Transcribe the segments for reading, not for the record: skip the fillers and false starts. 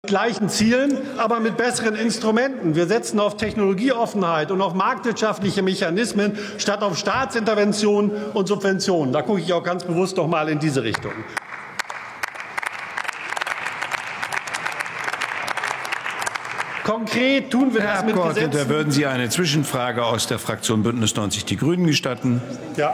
gleichen Zielen, aber mit besseren Instrumenten. Wir setzen auf Technologieoffenheit und auf marktwirtschaftliche Mechanismen statt auf Staatsinterventionen und Subventionen. Da gucke ich auch ganz bewusst noch mal in diese Richtung. Konkret tun wir das mit Gesetzen. Herr Abgeordneter, würden Sie eine Zwischenfrage aus der Fraktion Bündnis 90 Die Grünen gestatten? Ja.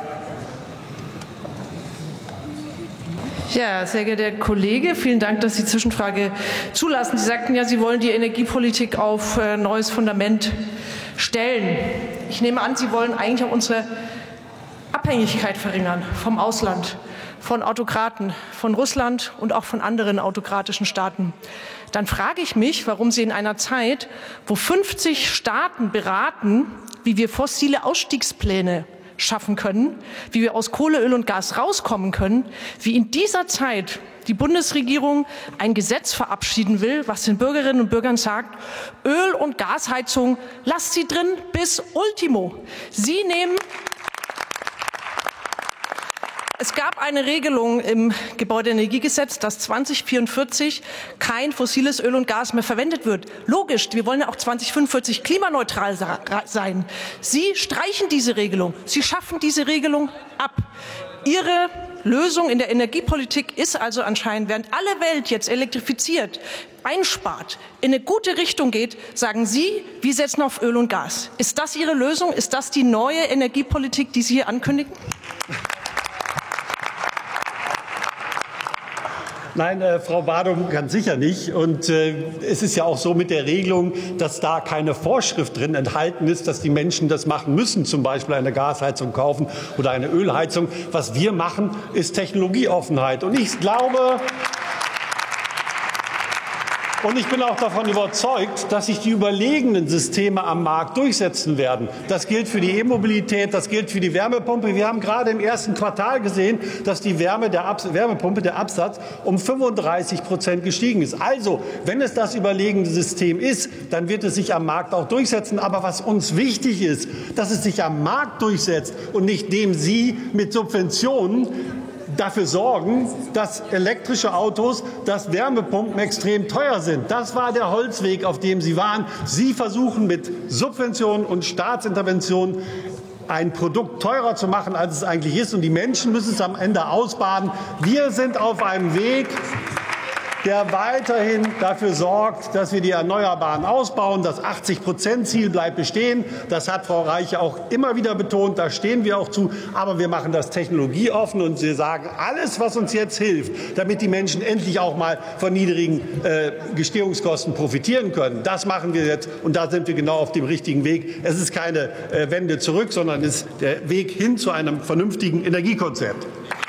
Ja, sehr geehrter Herr Kollege, vielen Dank, dass Sie die Zwischenfrage zulassen. Sie sagten ja, Sie wollen die Energiepolitik auf neues Fundament stellen. Ich nehme an, Sie wollen eigentlich auch unsere Abhängigkeit verringern vom Ausland, von Autokraten, von Russland und auch von anderen autokratischen Staaten. Dann frage ich mich, warum Sie in einer Zeit, wo 50 Staaten beraten, wie wir fossile Ausstiegspläne schaffen können, wie wir aus Kohle, Öl und Gas rauskommen können, wie in dieser Zeit die Bundesregierung ein Gesetz verabschieden will, was den Bürgerinnen und Bürgern sagt, Öl- und Gasheizung, lasst sie drin bis Ultimo. Sie nehmen Es gab eine Regelung im Gebäudeenergiegesetz, dass 2044 kein fossiles Öl und Gas mehr verwendet wird. Logisch, wir wollen ja auch 2045 klimaneutral sein. Sie streichen diese Regelung. Sie schaffen diese Regelung ab. Ihre Lösung in der Energiepolitik ist also anscheinend, während alle Welt jetzt elektrifiziert, einspart, in eine gute Richtung geht, sagen Sie, wir setzen auf Öl und Gas. Ist das Ihre Lösung? Ist das die neue Energiepolitik, die Sie hier ankündigen? Nein, Frau Badum, ganz sicher nicht. Und es ist ja auch so mit der Regelung, dass da keine Vorschrift drin enthalten ist, dass die Menschen das machen müssen, zum Beispiel eine Gasheizung kaufen oder eine Ölheizung. Was wir machen, ist Technologieoffenheit. Und ich glaube, und ich bin auch davon überzeugt, dass sich die überlegenen Systeme am Markt durchsetzen werden. Das gilt für die E-Mobilität, das gilt für die Wärmepumpe. Wir haben gerade im ersten Quartal gesehen, dass die Wärmepumpe, der Absatz, um 35% gestiegen ist. Also, wenn es das überlegene System ist, dann wird es sich am Markt auch durchsetzen. Aber was uns wichtig ist, dass es sich am Markt durchsetzt und nicht indem Sie mit Subventionen dafür sorgen, dass elektrische Autos, dass Wärmepumpen extrem teuer sind. Das war der Holzweg, auf dem Sie waren. Sie versuchen mit Subventionen und Staatsinterventionen ein Produkt teurer zu machen, als es eigentlich ist. Und die Menschen müssen es am Ende ausbaden. Wir sind auf einem Weg, der weiterhin dafür sorgt, dass wir die Erneuerbaren ausbauen. Das 80%-Ziel bleibt bestehen. Das hat Frau Reiche auch immer wieder betont. Da stehen wir auch zu. Aber wir machen das technologieoffen und wir sagen, alles, was uns jetzt hilft, damit die Menschen endlich auch mal von niedrigen Gestehungskosten profitieren können, das machen wir jetzt. Und da sind wir genau auf dem richtigen Weg. Es ist keine Wende zurück, sondern es ist der Weg hin zu einem vernünftigen Energiekonzept.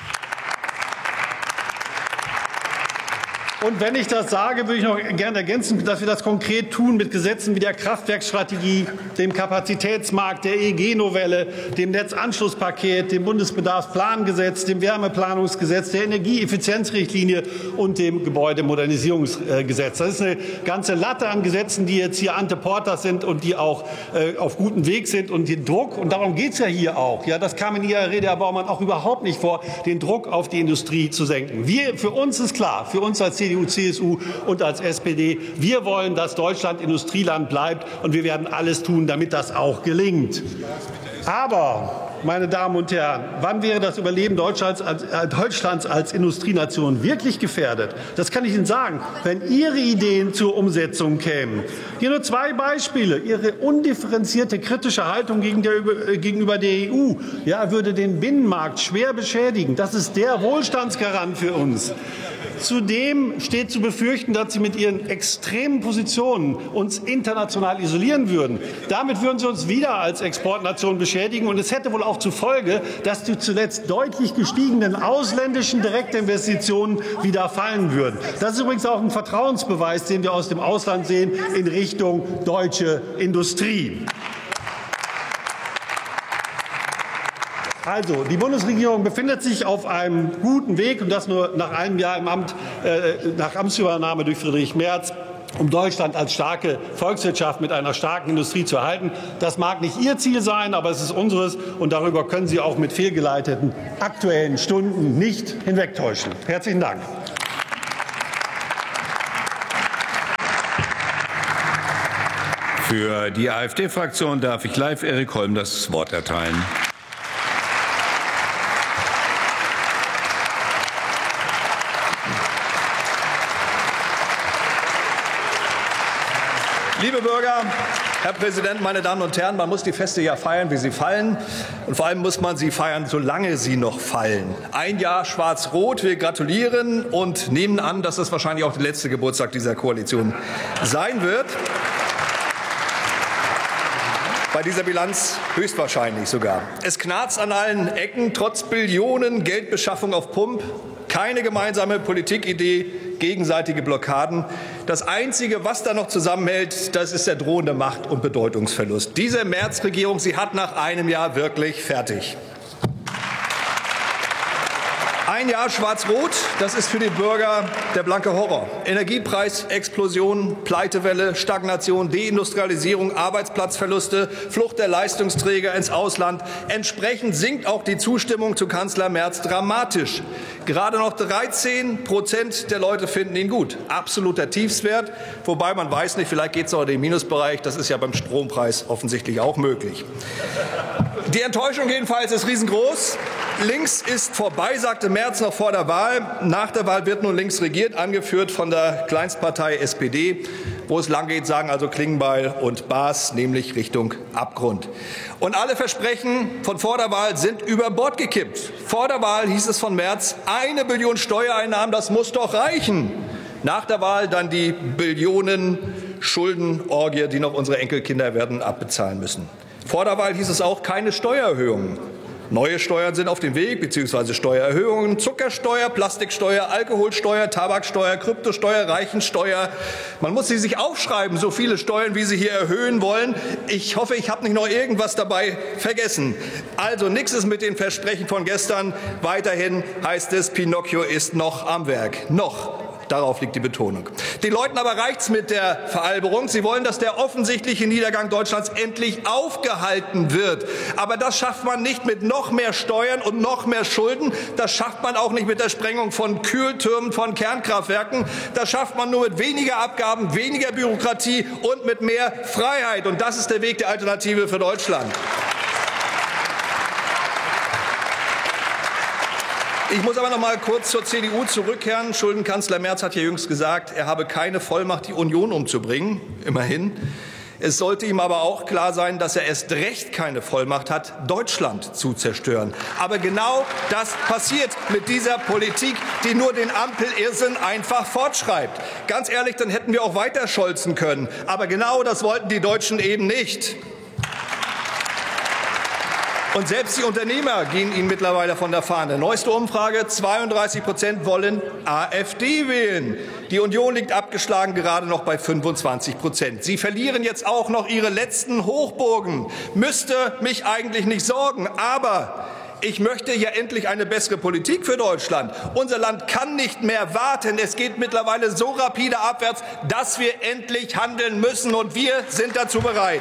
Und wenn ich das sage, würde ich noch gerne ergänzen, dass wir das konkret tun mit Gesetzen wie der Kraftwerkstrategie, dem Kapazitätsmarkt, der EEG-Novelle, dem Netzanschlusspaket, dem Bundesbedarfsplangesetz, dem Wärmeplanungsgesetz, der Energieeffizienzrichtlinie und dem Gebäudemodernisierungsgesetz. Das ist eine ganze Latte an Gesetzen, die jetzt hier ante portas sind und die auch auf gutem Weg sind. Und den Druck, und darum geht es ja hier auch, ja, das kam in Ihrer Rede, Herr Baumann, auch überhaupt nicht vor, den Druck auf die Industrie zu senken. Für uns ist klar, für uns als CDU, CSU und als SPD. Wir wollen, dass Deutschland Industrieland bleibt, und wir werden alles tun, damit das auch gelingt. Aber, meine Damen und Herren, wann wäre das Überleben Deutschlands als Industrienation wirklich gefährdet? Das kann ich Ihnen sagen, wenn Ihre Ideen zur Umsetzung kämen. Hier nur zwei Beispiele. Ihre undifferenzierte kritische Haltung gegenüber der EU, ja, würde den Binnenmarkt schwer beschädigen. Das ist der Wohlstandsgarant für uns. Zudem steht zu befürchten, dass Sie mit Ihren extremen Positionen uns international isolieren würden. Damit würden Sie uns wieder als Exportnation beschädigen. Und es hätte wohl auch zur Folge, dass die zuletzt deutlich gestiegenen ausländischen Direktinvestitionen wieder fallen würden. Das ist übrigens auch ein Vertrauensbeweis, den wir aus dem Ausland sehen, in Richtung deutsche Industrie. Also, die Bundesregierung befindet sich auf einem guten Weg, und das nur nach einem Jahr im Amt, nach Amtsübernahme durch Friedrich Merz, um Deutschland als starke Volkswirtschaft mit einer starken Industrie zu erhalten. Das mag nicht Ihr Ziel sein, aber es ist unseres, und darüber können Sie auch mit fehlgeleiteten Aktuellen Stunden nicht hinwegtäuschen. Herzlichen Dank. Für die AfD-Fraktion darf ich live Erik Holm das Wort erteilen. Liebe Bürger, Herr Präsident, meine Damen und Herren, man muss die Feste ja feiern, wie sie fallen. Und vor allem muss man sie feiern, solange sie noch fallen. Ein Jahr Schwarz-Rot, wir gratulieren und nehmen an, dass das wahrscheinlich auch der letzte Geburtstag dieser Koalition sein wird. Bei dieser Bilanz höchstwahrscheinlich sogar. Es knarzt an allen Ecken, trotz Billionen Geldbeschaffung auf Pump. Keine gemeinsame Politikidee, gegenseitige Blockaden. Das Einzige, was da noch zusammenhält, das ist der drohende Macht- und Bedeutungsverlust. Diese Merz-Regierung, sie hat nach einem Jahr wirklich fertig. Ein Jahr Schwarz-Rot, das ist für die Bürger der blanke Horror. Energiepreisexplosion, Pleitewelle, Stagnation, Deindustrialisierung, Arbeitsplatzverluste, Flucht der Leistungsträger ins Ausland. Entsprechend sinkt auch die Zustimmung zu Kanzler Merz dramatisch. Gerade noch 13% der Leute finden ihn gut. Absoluter Tiefstwert. Wobei man weiß nicht, vielleicht geht es auch in den Minusbereich. Das ist ja beim Strompreis offensichtlich auch möglich. Die Enttäuschung jedenfalls ist riesengroß. Links ist vorbei, sagte Merz noch vor der Wahl. Nach der Wahl wird nun links regiert, angeführt von der Kleinstpartei SPD. Wo es lang geht, sagen also Klingbeil und Baas, nämlich Richtung Abgrund. Und alle Versprechen von vor der Wahl sind über Bord gekippt. Vor der Wahl hieß es von Merz, 1 Billion Steuereinnahmen, das muss doch reichen. Nach der Wahl dann die Billionen Schuldenorgie, die noch unsere Enkelkinder werden abbezahlen müssen. Vor der Wahl hieß es auch keine Steuererhöhungen. Neue Steuern sind auf dem Weg, beziehungsweise Steuererhöhungen, Zuckersteuer, Plastiksteuer, Alkoholsteuer, Tabaksteuer, Kryptosteuer, Reichensteuer. Man muss sie sich aufschreiben, so viele Steuern, wie Sie hier erhöhen wollen. Ich hoffe, ich habe nicht noch irgendwas dabei vergessen. Also nichts ist mit den Versprechen von gestern. Weiterhin heißt es, Pinocchio ist noch am Werk. Noch. Darauf liegt die Betonung. Den Leuten aber reicht's mit der Veralberung. Sie wollen, dass der offensichtliche Niedergang Deutschlands endlich aufgehalten wird. Aber das schafft man nicht mit noch mehr Steuern und noch mehr Schulden. Das schafft man auch nicht mit der Sprengung von Kühltürmen von Kernkraftwerken. Das schafft man nur mit weniger Abgaben, weniger Bürokratie und mit mehr Freiheit. Und das ist der Weg der Alternative für Deutschland. Ich muss aber noch mal kurz zur CDU zurückkehren. Schuldenkanzler Merz hat ja jüngst gesagt, er habe keine Vollmacht, die Union umzubringen. Immerhin. Es sollte ihm aber auch klar sein, dass er erst recht keine Vollmacht hat, Deutschland zu zerstören. Aber genau das passiert mit dieser Politik, die nur den Ampel-Irrsinn einfach fortschreibt. Ganz ehrlich, dann hätten wir auch weiter scholzen können. Aber genau das wollten die Deutschen eben nicht. Und selbst die Unternehmer gehen ihnen mittlerweile von der Fahne. Neueste Umfrage, 32% wollen AfD wählen. Die Union liegt abgeschlagen gerade noch bei 25%. Sie verlieren jetzt auch noch ihre letzten Hochburgen. Müsste mich eigentlich nicht sorgen, aber ich möchte ja endlich eine bessere Politik für Deutschland. Unser Land kann nicht mehr warten. Es geht mittlerweile so rapide abwärts, dass wir endlich handeln müssen, und wir sind dazu bereit.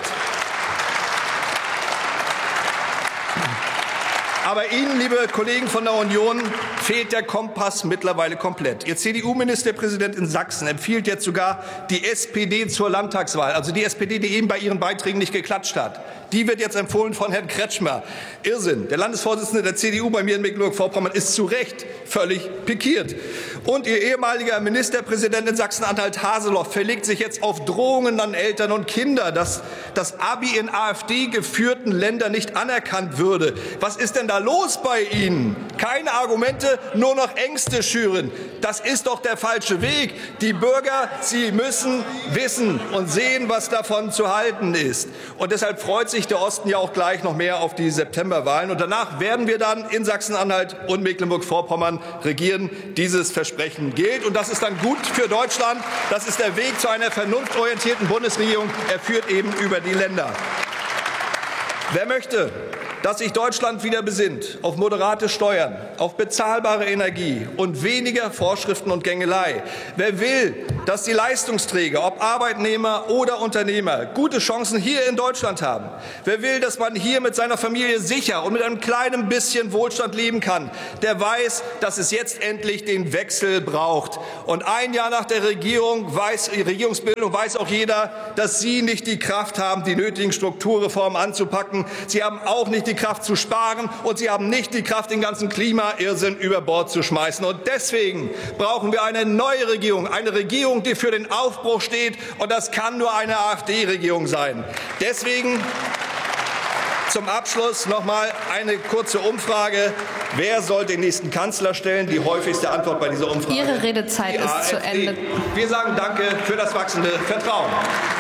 Aber Ihnen, liebe Kollegen von der Union, fehlt der Kompass mittlerweile komplett. Ihr CDU-Ministerpräsident in Sachsen empfiehlt jetzt sogar die SPD zur Landtagswahl. Also die SPD, die eben bei ihren Beiträgen nicht geklatscht hat. Die wird jetzt empfohlen von Herrn Kretschmer. Irrsinn. Der Landesvorsitzende der CDU bei mir in Mecklenburg-Vorpommern ist zu Recht völlig pikiert. Und Ihr ehemaliger Ministerpräsident in Sachsen-Anhalt, Haseloff, verlegt sich jetzt auf Drohungen an Eltern und Kinder, dass das Abi in AfD-geführten Ländern nicht anerkannt würde. Was ist denn da los bei Ihnen? Keine Argumente, nur noch Ängste schüren. Das ist doch der falsche Weg. Die Bürger, sie müssen wissen und sehen, was davon zu halten ist. Und deshalb freut sich der Osten ja auch gleich noch mehr auf die Septemberwahlen. Und danach werden wir dann in Sachsen-Anhalt und Mecklenburg-Vorpommern regieren. Dieses Versprechen gilt. Und das ist dann gut für Deutschland. Das ist der Weg zu einer vernunftorientierten Bundesregierung. Er führt eben über die Länder. Wer möchte, dass sich Deutschland wieder besinnt auf moderate Steuern, auf bezahlbare Energie und weniger Vorschriften und Gängelei? Wer will, dass die Leistungsträger, ob Arbeitnehmer oder Unternehmer, gute Chancen hier in Deutschland haben. Wer will, dass man hier mit seiner Familie sicher und mit einem kleinen bisschen Wohlstand leben kann, der weiß, dass es jetzt endlich den Wechsel braucht. Und ein Jahr nach der Regierungsbildung weiß auch jeder, dass Sie nicht die Kraft haben, die nötigen Strukturreformen anzupacken. Sie haben auch nicht die Kraft zu sparen und Sie haben nicht die Kraft, den ganzen Klimairrsinn über Bord zu schmeißen. Und deswegen brauchen wir eine neue Regierung, eine Regierung, die für den Aufbruch steht. Und das kann nur eine AfD-Regierung sein. Deswegen zum Abschluss noch mal eine kurze Umfrage. Wer soll den nächsten Kanzler stellen? Die häufigste Antwort bei dieser Umfrage. Ihre Redezeit ist AfD. zu Ende. Wir sagen Danke für das wachsende Vertrauen.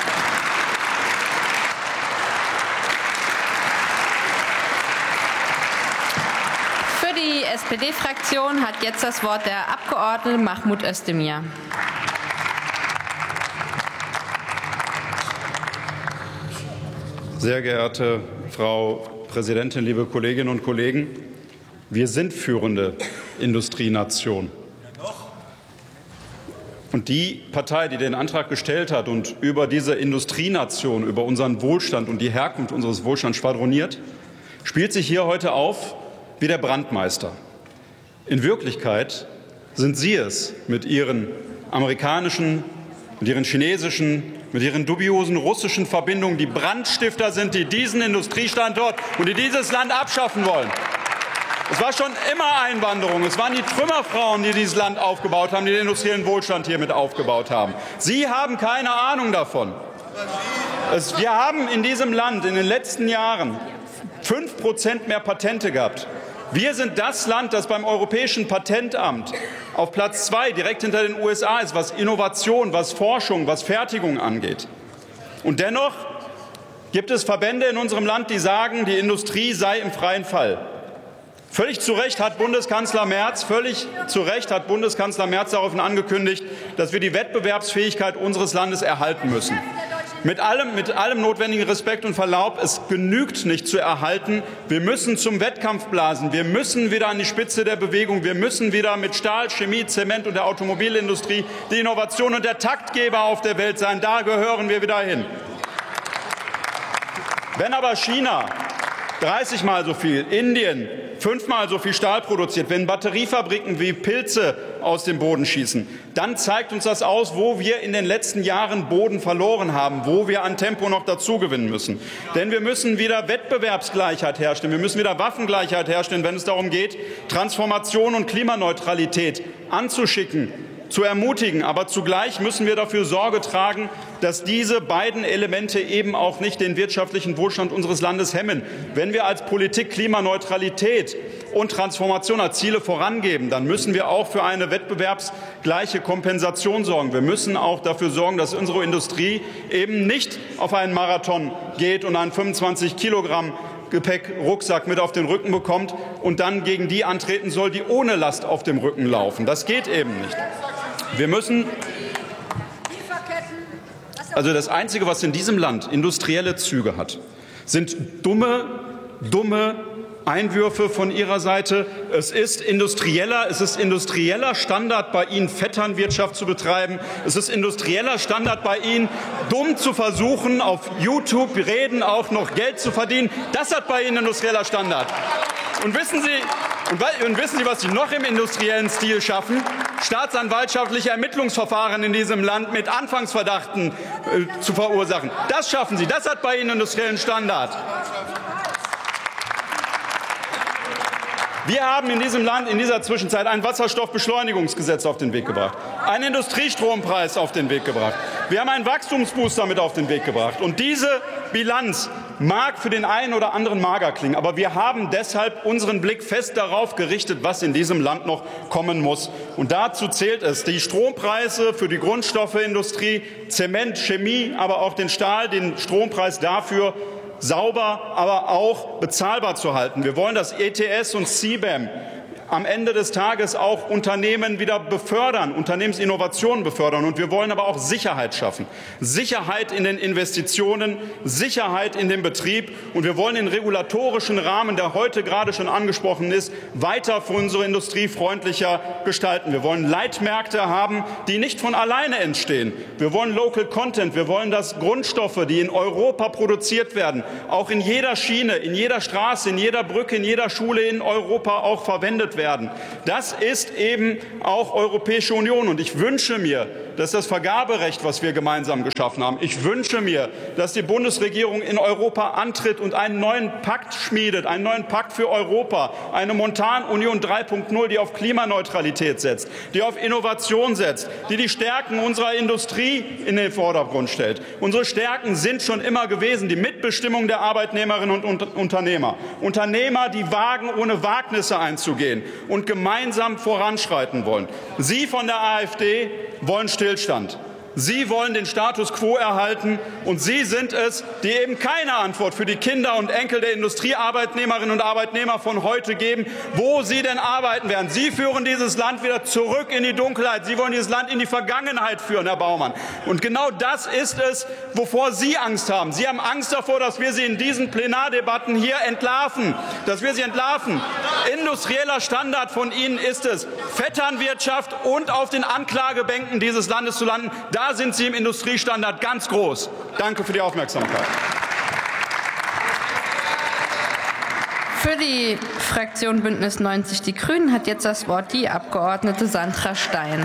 Für die SPD-Fraktion hat jetzt das Wort der Abgeordnete Mahmoud Özdemir. Sehr geehrte Frau Präsidentin, liebe Kolleginnen und Kollegen! Wir sind führende Industrienation. Und die Partei, die den Antrag gestellt hat und über diese Industrienation, über unseren Wohlstand und die Herkunft unseres Wohlstands schwadroniert, spielt sich hier heute auf wie der Brandmeister. In Wirklichkeit sind Sie es mit Ihren amerikanischen, mit Ihren chinesischen, mit ihren dubiosen russischen Verbindungen, die Brandstifter sind, die diesen Industriestandort und die dieses Land abschaffen wollen. Es war schon immer Einwanderung. Es waren die Trümmerfrauen, die dieses Land aufgebaut haben, die den industriellen Wohlstand hier mit aufgebaut haben. Sie haben keine Ahnung davon. Wir haben in diesem Land in den letzten Jahren 5% mehr Patente gehabt. Wir sind das Land, das beim Europäischen Patentamt auf Platz 2 direkt hinter den USA ist, was Innovation, was Forschung, was Fertigung angeht. Und dennoch gibt es Verbände in unserem Land, die sagen, die Industrie sei im freien Fall. Völlig zu Recht hat Bundeskanzler Merz daraufhin angekündigt, dass wir die Wettbewerbsfähigkeit unseres Landes erhalten müssen. Mit allem notwendigen Respekt und Verlaub, es genügt nicht zu erhalten. Wir müssen zum Wettkampf blasen. Wir müssen wieder an die Spitze der Bewegung. Wir müssen wieder mit Stahl, Chemie, Zement und der Automobilindustrie die Innovation und der Taktgeber auf der Welt sein. Da gehören wir wieder hin. Wenn aber China 30-mal so viel, Indien 5-mal so viel Stahl produziert, wenn Batteriefabriken wie Pilze aus dem Boden schießen, dann zeigt uns das aus, wo wir in den letzten Jahren Boden verloren haben, wo wir an Tempo noch dazugewinnen müssen. Denn wir müssen wieder Wettbewerbsgleichheit herstellen, wir müssen wieder Waffengleichheit herstellen, wenn es darum geht, Transformation und Klimaneutralität anzuschicken, zu ermutigen. Aber zugleich müssen wir dafür Sorge tragen, dass diese beiden Elemente eben auch nicht den wirtschaftlichen Wohlstand unseres Landes hemmen. Wenn wir als Politik Klimaneutralität und Transformation als Ziele vorangeben, dann müssen wir auch für eine wettbewerbsgleiche Kompensation sorgen. Wir müssen auch dafür sorgen, dass unsere Industrie eben nicht auf einen Marathon geht und einen 25 Kilogramm Gepäckrucksack mit auf den Rücken bekommt und dann gegen die antreten soll, die ohne Last auf dem Rücken laufen. Das geht eben nicht. Wir müssen also das Einzige, was in diesem Land industrielle Züge hat, sind dumme Einwürfe von Ihrer Seite. Es ist industrieller Standard bei Ihnen, Vetternwirtschaft zu betreiben. Es ist industrieller Standard bei Ihnen, dumm zu versuchen, auf YouTube reden, auch noch Geld zu verdienen. Das hat bei Ihnen industrieller Standard. Und wissen Sie, was Sie noch im industriellen Stil schaffen? Staatsanwaltschaftliche Ermittlungsverfahren in diesem Land mit Anfangsverdachten zu verursachen. Das schaffen Sie. Das hat bei Ihnen industriellen Standard. Wir haben in diesem Land in dieser Zwischenzeit ein Wasserstoffbeschleunigungsgesetz auf den Weg gebracht, einen Industriestrompreis auf den Weg gebracht. Wir haben einen Wachstumsbooster mit auf den Weg gebracht. Und diese Bilanz mag für den einen oder anderen mager klingen, aber wir haben deshalb unseren Blick fest darauf gerichtet, was in diesem Land noch kommen muss. Und dazu zählt es, die Strompreise für die Grundstoffeindustrie, Zement, Chemie, aber auch den Stahl, den Strompreis dafür sauber, aber auch bezahlbar zu halten. Wir wollen das ETS und CBAM am Ende des Tages auch Unternehmen wieder befördern, Unternehmensinnovationen befördern. Und wir wollen aber auch Sicherheit schaffen. Sicherheit in den Investitionen, Sicherheit in dem Betrieb. Und wir wollen den regulatorischen Rahmen, der heute gerade schon angesprochen ist, weiter für unsere Industrie freundlicher gestalten. Wir wollen Leitmärkte haben, die nicht von alleine entstehen. Wir wollen Local Content. Wir wollen, dass Grundstoffe, die in Europa produziert werden, auch in jeder Schiene, in jeder Straße, in jeder Brücke, in jeder Schule in Europa auch verwendet werden. Das ist eben auch Europäische Union. Und ich wünsche mir, dass das Vergaberecht, was wir gemeinsam geschaffen haben, ich wünsche mir, dass die Bundesregierung in Europa antritt und einen neuen Pakt schmiedet, einen neuen Pakt für Europa, eine Montanunion 3.0, die auf Klimaneutralität setzt, die auf Innovation setzt, die die Stärken unserer Industrie in den Vordergrund stellt. Unsere Stärken sind schon immer gewesen die Mitbestimmung der Arbeitnehmerinnen und Unternehmer. Unternehmer, die wagen, ohne Wagnisse einzugehen und gemeinsam voranschreiten wollen. Sie von der AfD wollen Stillstand. Sie wollen den Status quo erhalten, und Sie sind es, die eben keine Antwort für die Kinder und Enkel der Industriearbeitnehmerinnen und Arbeitnehmer von heute geben, wo sie denn arbeiten werden. Sie führen dieses Land wieder zurück in die Dunkelheit. Sie wollen dieses Land in die Vergangenheit führen, Herr Baumann. Und genau das ist es, wovor Sie Angst haben. Sie haben Angst davor, dass wir Sie in diesen Plenardebatten hier entlarven, dass wir Sie entlarven. Industrieller Standard von Ihnen ist es, Vetternwirtschaft und auf den Anklagebänken dieses Landes zu landen. Da sind Sie im Industriestandard ganz groß. Danke für die Aufmerksamkeit. Für die Fraktion Bündnis 90 Die Grünen hat jetzt das Wort die Abgeordnete Sandra Stein.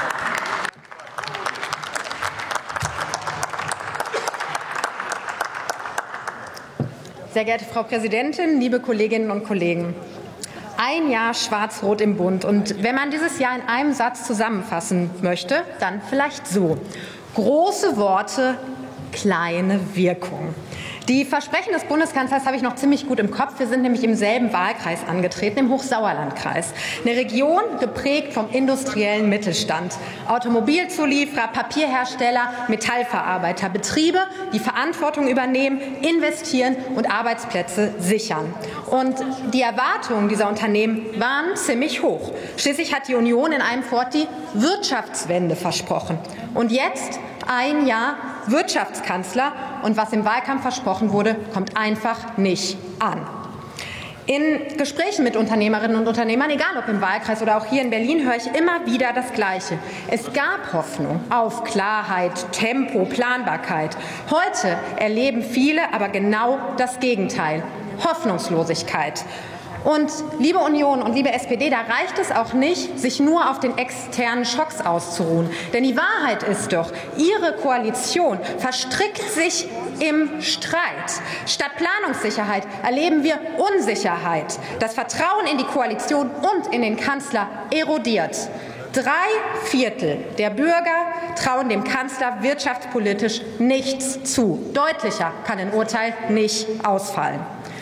Sehr geehrte Frau Präsidentin, liebe Kolleginnen und Kollegen! Ein Jahr Schwarz-Rot im Bund. Und wenn man dieses Jahr in einem Satz zusammenfassen möchte, dann vielleicht so: große Worte, kleine Wirkung. Die Versprechen des Bundeskanzlers habe ich noch ziemlich gut im Kopf. Wir sind nämlich im selben Wahlkreis angetreten, im Hochsauerlandkreis. Eine Region geprägt vom industriellen Mittelstand. Automobilzulieferer, Papierhersteller, Metallverarbeiter, Betriebe, die Verantwortung übernehmen, investieren und Arbeitsplätze sichern. Und die Erwartungen dieser Unternehmen waren ziemlich hoch. Schließlich hat die Union in einem Wort die Wirtschaftswende versprochen. Und jetzt, ein Jahr Wirtschaftskanzler, und was im Wahlkampf versprochen wurde, kommt einfach nicht an. In Gesprächen mit Unternehmerinnen und Unternehmern, egal ob im Wahlkreis oder auch hier in Berlin, höre ich immer wieder das Gleiche. Es gab Hoffnung auf Klarheit, Tempo, Planbarkeit. Heute erleben viele aber genau das Gegenteil: Hoffnungslosigkeit. Und liebe Union und liebe SPD, da reicht es auch nicht, sich nur auf den externen Schocks auszuruhen. Denn die Wahrheit ist doch, Ihre Koalition verstrickt sich im Streit. Statt Planungssicherheit erleben wir Unsicherheit. Das Vertrauen in die Koalition und in den Kanzler erodiert. 3/4 der Bürger trauen dem Kanzler wirtschaftspolitisch nichts zu. Deutlicher kann ein Urteil nicht ausfallen.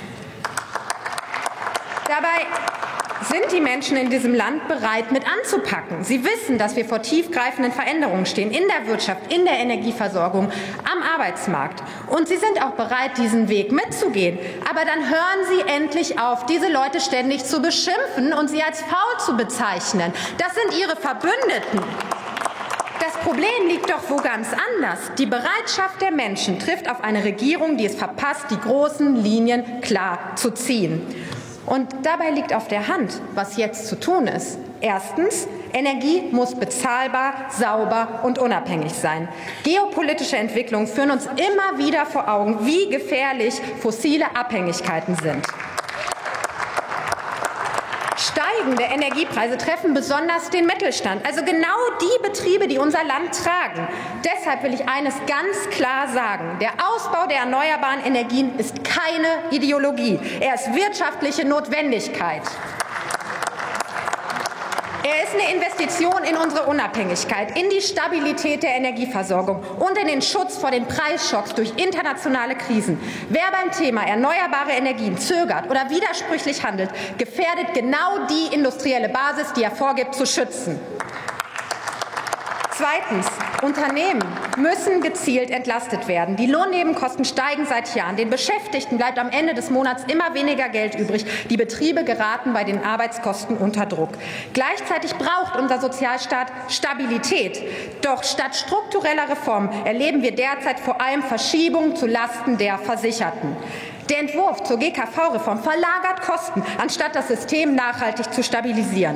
Dabei sind die Menschen in diesem Land bereit, mit anzupacken. Sie wissen, dass wir vor tiefgreifenden Veränderungen stehen, in der Wirtschaft, in der Energieversorgung, am Arbeitsmarkt. Und sie sind auch bereit, diesen Weg mitzugehen. Aber dann hören Sie endlich auf, diese Leute ständig zu beschimpfen und sie als faul zu bezeichnen. Das sind Ihre Verbündeten. Das Problem liegt doch wo ganz anders. Die Bereitschaft der Menschen trifft auf eine Regierung, die es verpasst, die großen Linien klar zu ziehen. Und dabei liegt auf der Hand, was jetzt zu tun ist. Erstens, Energie muss bezahlbar, sauber und unabhängig sein. Geopolitische Entwicklungen führen uns immer wieder vor Augen, wie gefährlich fossile Abhängigkeiten sind. Steigende Energiepreise treffen besonders den Mittelstand, also genau die Betriebe, die unser Land tragen. Deshalb will ich eines ganz klar sagen: Der Ausbau der erneuerbaren Energien ist keine Ideologie. Er ist wirtschaftliche Notwendigkeit. Er ist eine Investition in unsere Unabhängigkeit, in die Stabilität der Energieversorgung und in den Schutz vor den Preisschocks durch internationale Krisen. Wer beim Thema erneuerbare Energien zögert oder widersprüchlich handelt, gefährdet genau die industrielle Basis, die er vorgibt zu schützen. Zweitens. Unternehmen müssen gezielt entlastet werden. Die Lohnnebenkosten steigen seit Jahren. Den Beschäftigten bleibt am Ende des Monats immer weniger Geld übrig. Die Betriebe geraten bei den Arbeitskosten unter Druck. Gleichzeitig braucht unser Sozialstaat Stabilität. Doch statt struktureller Reformen erleben wir derzeit vor allem Verschiebungen zu Lasten der Versicherten. Der Entwurf zur GKV-Reform verlagert Kosten, anstatt das System nachhaltig zu stabilisieren.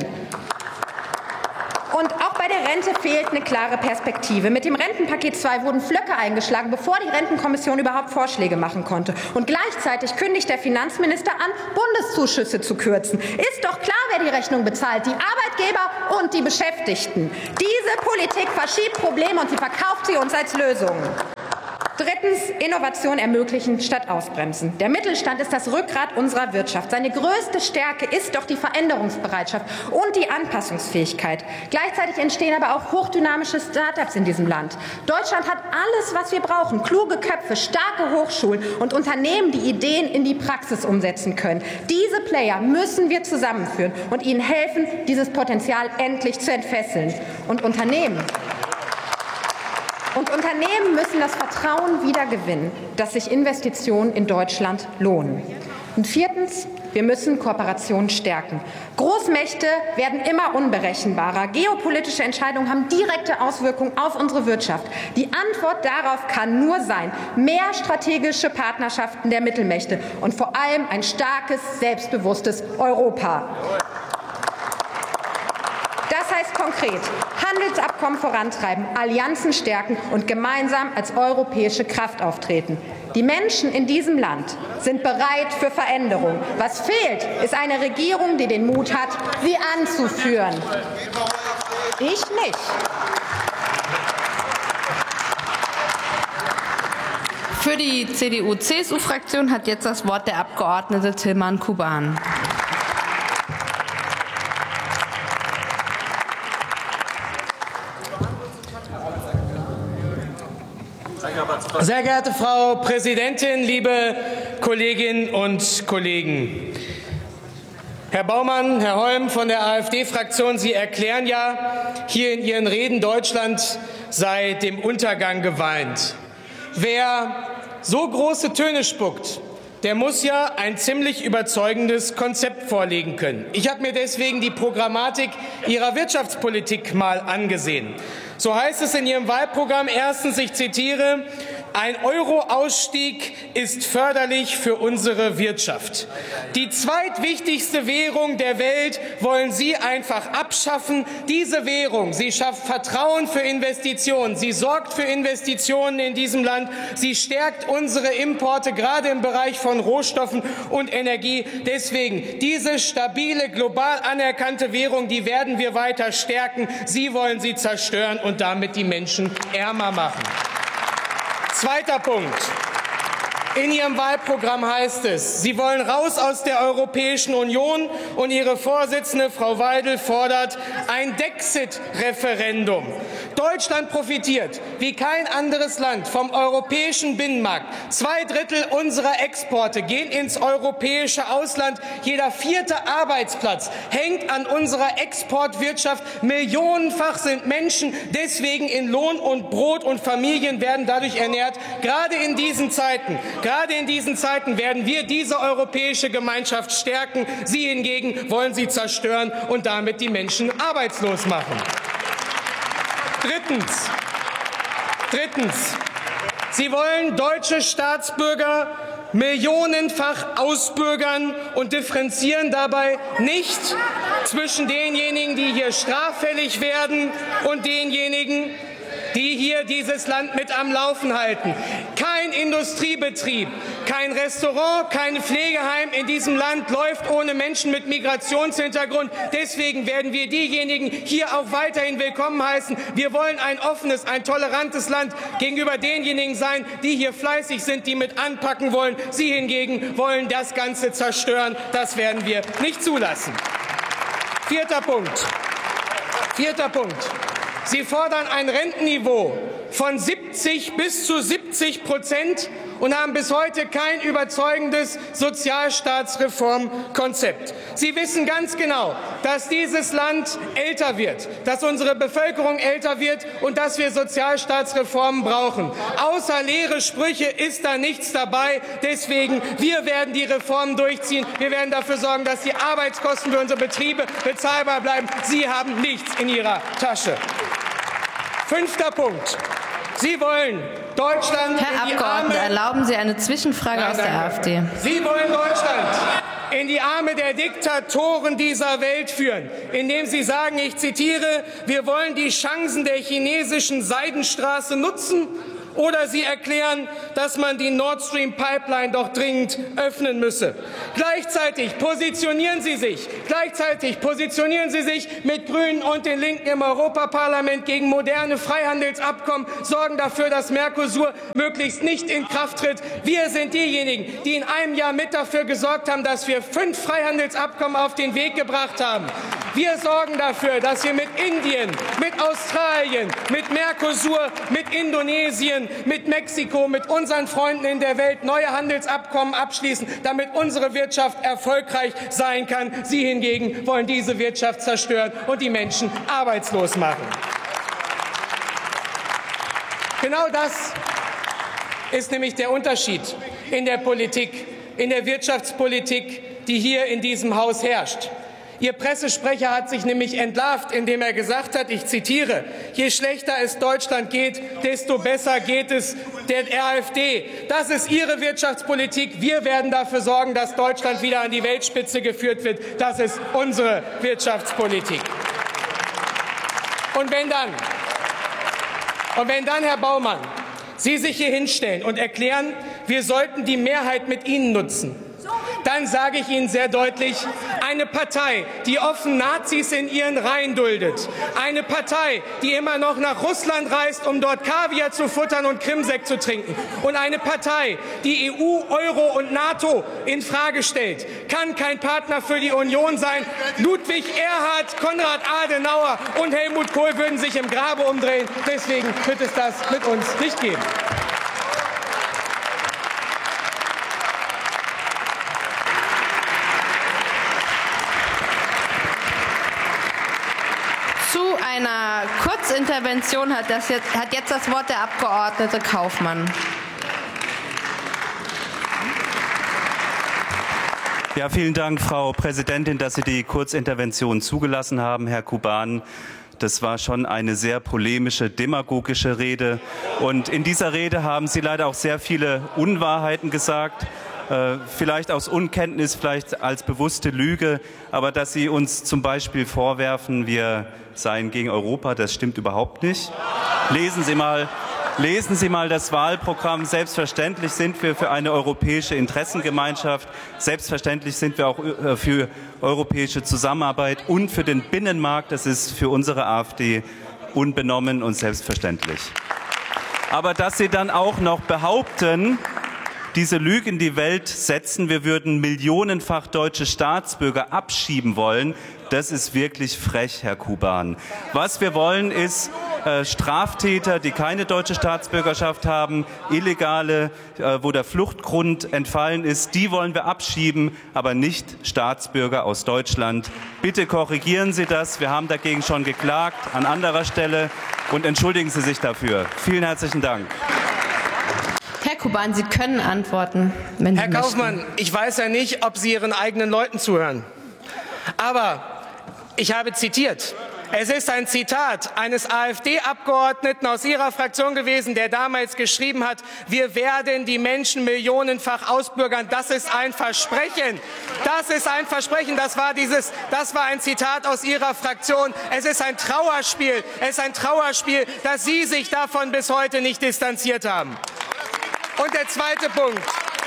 Und auch bei der Rente fehlt eine klare Perspektive. Mit dem Rentenpaket 2 wurden Flöcke eingeschlagen, bevor die Rentenkommission überhaupt Vorschläge machen konnte. Und gleichzeitig kündigt der Finanzminister an, Bundeszuschüsse zu kürzen. Ist doch klar, wer die Rechnung bezahlt, die Arbeitgeber und die Beschäftigten. Diese Politik verschiebt Probleme und sie verkauft sie uns als Lösung. Drittens, Innovation ermöglichen statt ausbremsen. Der Mittelstand ist das Rückgrat unserer Wirtschaft. Seine größte Stärke ist doch die Veränderungsbereitschaft und die Anpassungsfähigkeit. Gleichzeitig entstehen aber auch hochdynamische Start-ups in diesem Land. Deutschland hat alles, was wir brauchen. Kluge Köpfe, starke Hochschulen und Unternehmen, die Ideen in die Praxis umsetzen können. Diese Player müssen wir zusammenführen und ihnen helfen, dieses Potenzial endlich zu entfesseln. Und Unternehmen müssen das Vertrauen wiedergewinnen, dass sich Investitionen in Deutschland lohnen. Und viertens, wir müssen Kooperationen stärken. Großmächte werden immer unberechenbarer. Geopolitische Entscheidungen haben direkte Auswirkungen auf unsere Wirtschaft. Die Antwort darauf kann nur sein, mehr strategische Partnerschaften der Mittelmächte und vor allem ein starkes, selbstbewusstes Europa. Das heißt konkret, Handelsabkommen vorantreiben, Allianzen stärken und gemeinsam als europäische Kraft auftreten. Die Menschen in diesem Land sind bereit für Veränderung. Was fehlt, ist eine Regierung, die den Mut hat, sie anzuführen. Ich nicht. Für die CDU-CSU-Fraktion hat jetzt das Wort der Abgeordnete Tilman Kuban. Sehr geehrte Frau Präsidentin, liebe Kolleginnen und Kollegen! Herr Baumann, Herr Holm von der AfD-Fraktion, Sie erklären ja hier in Ihren Reden, Deutschland sei dem Untergang geweiht. Wer so große Töne spuckt, der muss ja ein ziemlich überzeugendes Konzept vorlegen können. Ich habe mir deswegen die Programmatik Ihrer Wirtschaftspolitik mal angesehen. So heißt es in Ihrem Wahlprogramm erstens, ich zitiere, ein Euro-Ausstieg ist förderlich für unsere Wirtschaft. Die zweitwichtigste Währung der Welt wollen Sie einfach abschaffen. Diese Währung, sie schafft Vertrauen für Investitionen. Sie sorgt für Investitionen in diesem Land. Sie stärkt unsere Importe, gerade im Bereich von Rohstoffen und Energie. Deswegen, diese stabile, global anerkannte Währung, die werden wir weiter stärken. Sie wollen sie zerstören und damit die Menschen ärmer machen. Zweiter Punkt. In Ihrem Wahlprogramm heißt es, Sie wollen raus aus der Europäischen Union und Ihre Vorsitzende, Frau Weidel, fordert ein Dexit-Referendum. Deutschland profitiert wie kein anderes Land vom europäischen Binnenmarkt. 2/3 unserer Exporte gehen ins europäische Ausland. Jeder 4. Arbeitsplatz hängt an unserer Exportwirtschaft. Millionenfach sind Menschen deswegen in Lohn und Brot und Familien werden dadurch ernährt. Gerade in diesen Zeiten werden wir diese europäische Gemeinschaft stärken. Sie hingegen wollen sie zerstören und damit die Menschen arbeitslos machen. Drittens. Sie wollen deutsche Staatsbürger millionenfach ausbürgern und differenzieren dabei nicht zwischen denjenigen, die hier straffällig werden und denjenigen, die hier dieses Land mit am Laufen halten. Kein Industriebetrieb, kein Restaurant, kein Pflegeheim in diesem Land läuft ohne Menschen mit Migrationshintergrund. Deswegen werden wir diejenigen hier auch weiterhin willkommen heißen. Wir wollen ein offenes, ein tolerantes Land gegenüber denjenigen sein, die hier fleißig sind, die mit anpacken wollen. Sie hingegen wollen das Ganze zerstören. Das werden wir nicht zulassen. Vierter Punkt. Sie fordern ein Rentenniveau von 70 bis zu 70% und haben bis heute kein überzeugendes Sozialstaatsreformkonzept. Sie wissen ganz genau, dass dieses Land älter wird, dass unsere Bevölkerung älter wird und dass wir Sozialstaatsreformen brauchen. Außer leere Sprüche ist da nichts dabei. Deswegen, wir werden die Reformen durchziehen. Wir werden dafür sorgen, dass die Arbeitskosten für unsere Betriebe bezahlbar bleiben. Sie haben nichts in Ihrer Tasche. 5. Punkt. Sie wollen Deutschland Herr in die Abgeordneter, Arme... erlauben Sie eine Zwischenfrage aus der AfD. Sie wollen Deutschland in die Arme der Diktatoren dieser Welt führen, indem Sie sagen, ich zitiere, wir wollen die Chancen der chinesischen Seidenstraße nutzen. Oder Sie erklären, dass man die Nord Stream Pipeline doch dringend öffnen müsse. Gleichzeitig positionieren Sie sich mit Grünen und den Linken im Europaparlament gegen moderne Freihandelsabkommen, sorgen dafür, dass Mercosur möglichst nicht in Kraft tritt. Wir sind diejenigen, die in einem Jahr mit dafür gesorgt haben, dass wir 5 Freihandelsabkommen auf den Weg gebracht haben. Wir sorgen dafür, dass wir mit Indien, mit Australien, mit Mercosur, mit Indonesien, mit Mexiko, mit unseren Freunden in der Welt neue Handelsabkommen abschließen, damit unsere Wirtschaft erfolgreich sein kann. Sie hingegen wollen diese Wirtschaft zerstören und die Menschen arbeitslos machen. Genau das ist nämlich der Unterschied in der Politik, in der Wirtschaftspolitik, die hier in diesem Haus herrscht. Ihr Pressesprecher hat sich nämlich entlarvt, indem er gesagt hat, ich zitiere, je schlechter es Deutschland geht, desto besser geht es der AfD. Das ist Ihre Wirtschaftspolitik. Wir werden dafür sorgen, dass Deutschland wieder an die Weltspitze geführt wird. Das ist unsere Wirtschaftspolitik. Und wenn dann, Herr Baumann, Sie sich hier hinstellen und erklären, wir sollten die Mehrheit mit Ihnen nutzen, dann sage ich Ihnen sehr deutlich, eine Partei, die offen Nazis in ihren Reihen duldet, eine Partei, die immer noch nach Russland reist, um dort Kaviar zu futtern und Krimsekt zu trinken, und eine Partei, die EU, Euro und NATO in Frage stellt, kann kein Partner für die Union sein. Ludwig Erhard, Konrad Adenauer und Helmut Kohl würden sich im Grabe umdrehen. Deswegen wird es das mit uns nicht geben. Zu einer Kurzintervention hat jetzt das Wort der Abgeordnete Kaufmann. Ja, vielen Dank, Frau Präsidentin, dass Sie die Kurzintervention zugelassen haben, Herr Kuban. Das war schon eine sehr polemische, demagogische Rede. Und in dieser Rede haben Sie leider auch sehr viele Unwahrheiten gesagt. Vielleicht aus Unkenntnis, vielleicht als bewusste Lüge. Aber dass Sie uns zum Beispiel vorwerfen, wir seien gegen Europa, das stimmt überhaupt nicht. Lesen Sie mal das Wahlprogramm. Selbstverständlich sind wir für eine europäische Interessengemeinschaft. Selbstverständlich sind wir auch für europäische Zusammenarbeit und für den Binnenmarkt. Das ist für unsere AfD unbenommen und selbstverständlich. Aber dass Sie dann auch noch behaupten, diese Lüge in die Welt setzen, wir würden millionenfach deutsche Staatsbürger abschieben wollen, das ist wirklich frech, Herr Kuban. Was wir wollen, ist Straftäter, die keine deutsche Staatsbürgerschaft haben, Illegale, wo der Fluchtgrund entfallen ist, die wollen wir abschieben, aber nicht Staatsbürger aus Deutschland. Bitte korrigieren Sie das. Wir haben dagegen schon geklagt an anderer Stelle und entschuldigen Sie sich dafür. Vielen herzlichen Dank. Herr Kuban, Sie können antworten, wenn Sie möchten. Herr Kaufmann, ich weiß ja nicht, ob Sie Ihren eigenen Leuten zuhören. Aber ich habe zitiert. Es ist ein Zitat eines AfD-Abgeordneten aus Ihrer Fraktion gewesen, der damals geschrieben hat, wir werden die Menschen millionenfach ausbürgern. Das ist ein Versprechen. Das ist ein Versprechen. Das war ein Zitat aus Ihrer Fraktion. Es ist ein Trauerspiel. Es ist ein Trauerspiel, dass Sie sich davon bis heute nicht distanziert haben. Und der zweite Punkt.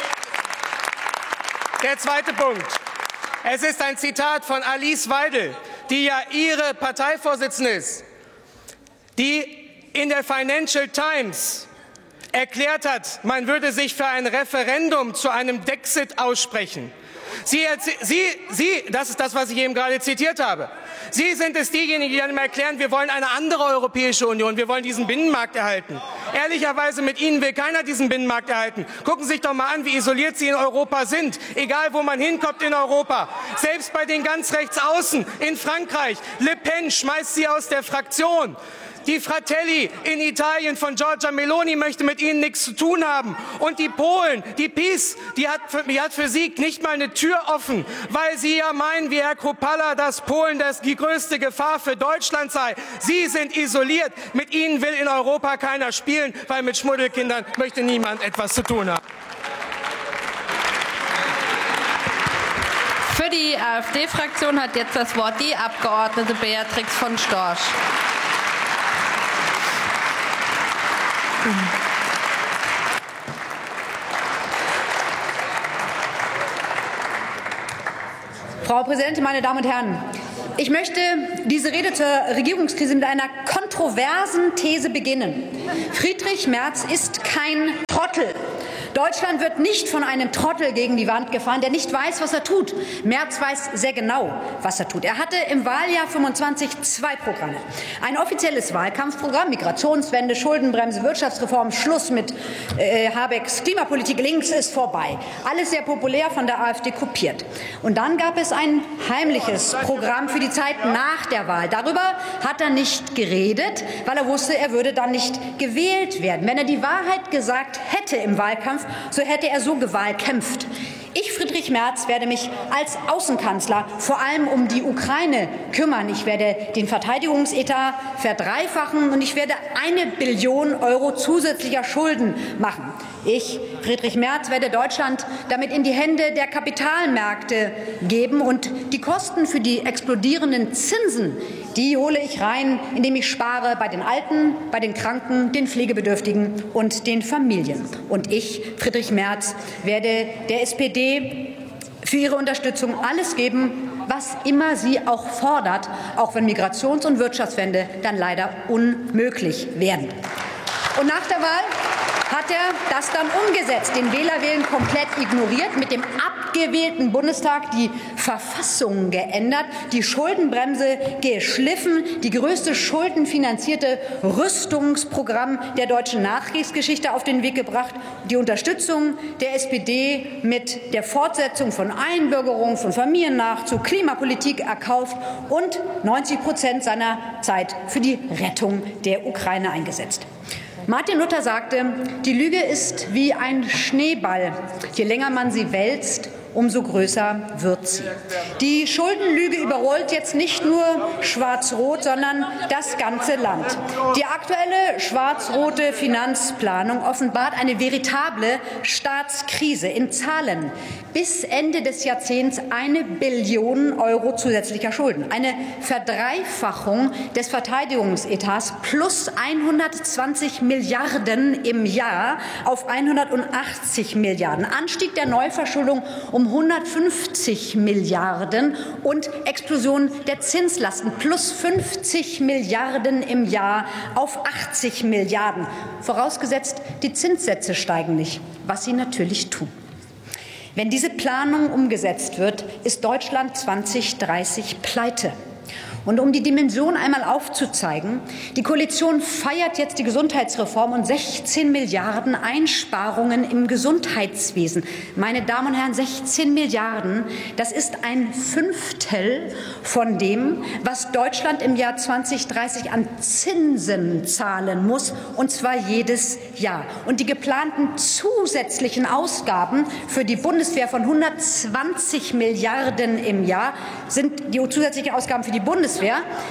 Es ist ein Zitat von Alice Weidel, die ja Ihre Parteivorsitzende ist, die in der Financial Times erklärt hat, man würde sich für ein Referendum zu einem Dexit aussprechen. Das ist das, was ich eben gerade zitiert habe. Sie sind es diejenigen, die dann immer erklären, wir wollen eine andere Europäische Union, wir wollen diesen Binnenmarkt erhalten. Ehrlicherweise, mit Ihnen will keiner diesen Binnenmarkt erhalten. Gucken Sie sich doch mal an, wie isoliert Sie in Europa sind. Egal, wo man hinkommt in Europa. Selbst bei den ganz rechts außen in Frankreich. Le Pen schmeißt Sie aus der Fraktion. Die Fratelli in Italien von Giorgia Meloni möchte mit Ihnen nichts zu tun haben. Und die Polen, die PiS, die hat für Sie nicht mal eine Tür offen, weil Sie ja meinen, wie Herr Kropalla, dass Polen die größte Gefahr für Deutschland sei. Sie sind isoliert. Mit Ihnen will in Europa keiner spielen, weil mit Schmuddelkindern möchte niemand etwas zu tun haben. Für die AfD-Fraktion hat jetzt das Wort die Abgeordnete Beatrix von Storch. Frau Präsidentin, meine Damen und Herren! Ich möchte diese Rede zur Regierungskrise mit einer kontroversen These beginnen. Friedrich Merz ist kein Trottel. Deutschland wird nicht von einem Trottel gegen die Wand gefahren, der nicht weiß, was er tut. Merz weiß sehr genau, was er tut. Er hatte im Wahljahr 25 zwei Programme. Ein offizielles Wahlkampfprogramm, Migrationswende, Schuldenbremse, Wirtschaftsreform, Schluss mit Habecks Klimapolitik, links ist vorbei. Alles sehr populär, von der AfD kopiert. Und dann gab es ein heimliches Programm für die Zeit nach der Wahl. Darüber hat er nicht geredet, weil er wusste, er würde dann nicht gewählt werden. Wenn er die Wahrheit gesagt hätte im Wahlkampf, so hätte er so gewahlkämpft. Ich, Friedrich Merz, werde mich als Außenkanzler vor allem um die Ukraine kümmern. Ich werde den Verteidigungsetat verdreifachen und ich werde 1 Billion € zusätzlicher Schulden machen. Ich, Friedrich Merz, werde Deutschland damit in die Hände der Kapitalmärkte geben und die Kosten für die explodierenden Zinsen, die hole ich rein, indem ich spare bei den Alten, bei den Kranken, den Pflegebedürftigen und den Familien. Und ich, Friedrich Merz, werde der SPD für ihre Unterstützung alles geben, was immer sie auch fordert, auch wenn Migrations- und Wirtschaftswende dann leider unmöglich werden. Und nach der Wahl hat er das dann umgesetzt, den Wählerwillen komplett ignoriert, mit dem abgewählten Bundestag die Verfassung geändert, die Schuldenbremse geschliffen, die größte schuldenfinanzierte Rüstungsprogramm der deutschen Nachkriegsgeschichte auf den Weg gebracht, die Unterstützung der SPD mit der Fortsetzung von Einbürgerung, von Familiennachzug, Klimapolitik erkauft und 90% seiner Zeit für die Rettung der Ukraine eingesetzt. Martin Luther sagte, die Lüge ist wie ein Schneeball. Je länger man sie wälzt, umso größer wird sie. Die Schuldenlüge überrollt jetzt nicht nur Schwarz-Rot, sondern das ganze Land. Die aktuelle schwarz-rote Finanzplanung offenbart eine veritable Staatskrise in Zahlen. Bis Ende des Jahrzehnts 1 Billion € zusätzlicher Schulden. Eine Verdreifachung des Verteidigungsetats plus 120 Milliarden im Jahr auf 180 Milliarden. Anstieg der Neuverschuldung um 150 Milliarden und Explosion der Zinslasten plus 50 Milliarden im Jahr auf 80 Milliarden. Vorausgesetzt, die Zinssätze steigen nicht, was sie natürlich tun. Wenn diese Planung umgesetzt wird, ist Deutschland 2030 pleite. Und um die Dimension einmal aufzuzeigen, die Koalition feiert jetzt die Gesundheitsreform und 16 Milliarden Einsparungen im Gesundheitswesen. Meine Damen und Herren, 16 Milliarden, das ist ein Fünftel von dem, was Deutschland im Jahr 2030 an Zinsen zahlen muss, und zwar jedes Jahr. Und die geplanten zusätzlichen Ausgaben für die Bundeswehr von 120 Milliarden im Jahr sind die zusätzlichen Ausgaben für die Bundeswehr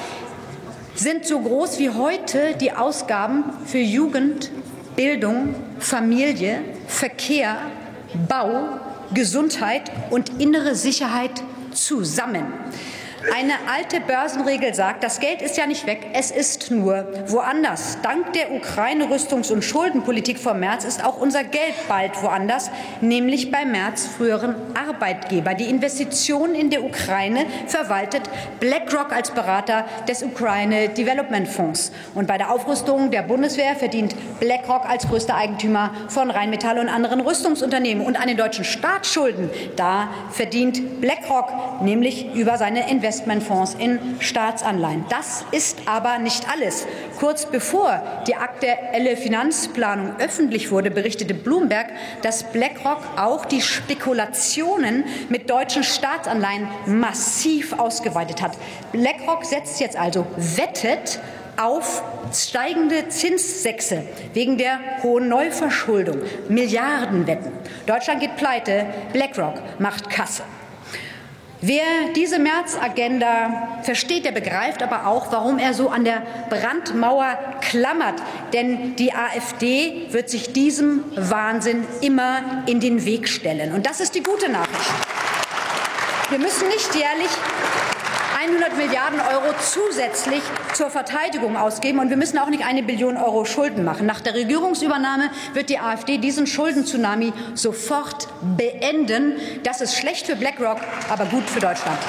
sind so groß wie heute die Ausgaben für Jugend, Bildung, Familie, Verkehr, Bau, Gesundheit und innere Sicherheit zusammen. Eine alte Börsenregel sagt, das Geld ist ja nicht weg, es ist nur woanders. Dank der Ukraine-Rüstungs- und Schuldenpolitik von Merz ist auch unser Geld bald woanders, nämlich bei Merz' früheren Arbeitgeber. Die Investitionen in der Ukraine verwaltet BlackRock als Berater des Ukraine Development Fonds. Und bei der Aufrüstung der Bundeswehr verdient BlackRock als größter Eigentümer von Rheinmetall und anderen Rüstungsunternehmen. Und an den deutschen Staatsschulden, da verdient BlackRock nämlich über seine Investments Investmentfonds in Staatsanleihen. Das ist aber nicht alles. Kurz bevor die aktuelle Finanzplanung öffentlich wurde, berichtete Bloomberg, dass BlackRock auch die Spekulationen mit deutschen Staatsanleihen massiv ausgeweitet hat. BlackRock setzt jetzt also, wettet auf steigende Zinssätze wegen der hohen Neuverschuldung. Milliardenwetten. Deutschland geht pleite, BlackRock macht Kasse. Wer diese März-Agenda versteht, der begreift aber auch, warum er so an der Brandmauer klammert. Denn die AfD wird sich diesem Wahnsinn immer in den Weg stellen. Und das ist die gute Nachricht. Wir müssen nicht jährlich 100 Milliarden Euro zusätzlich zur Verteidigung ausgeben, und wir müssen auch nicht 1 Billion Euro Schulden machen. Nach der Regierungsübernahme wird die AfD diesen Schulden-Tsunami sofort beenden. Das ist schlecht für BlackRock, aber gut für Deutschland.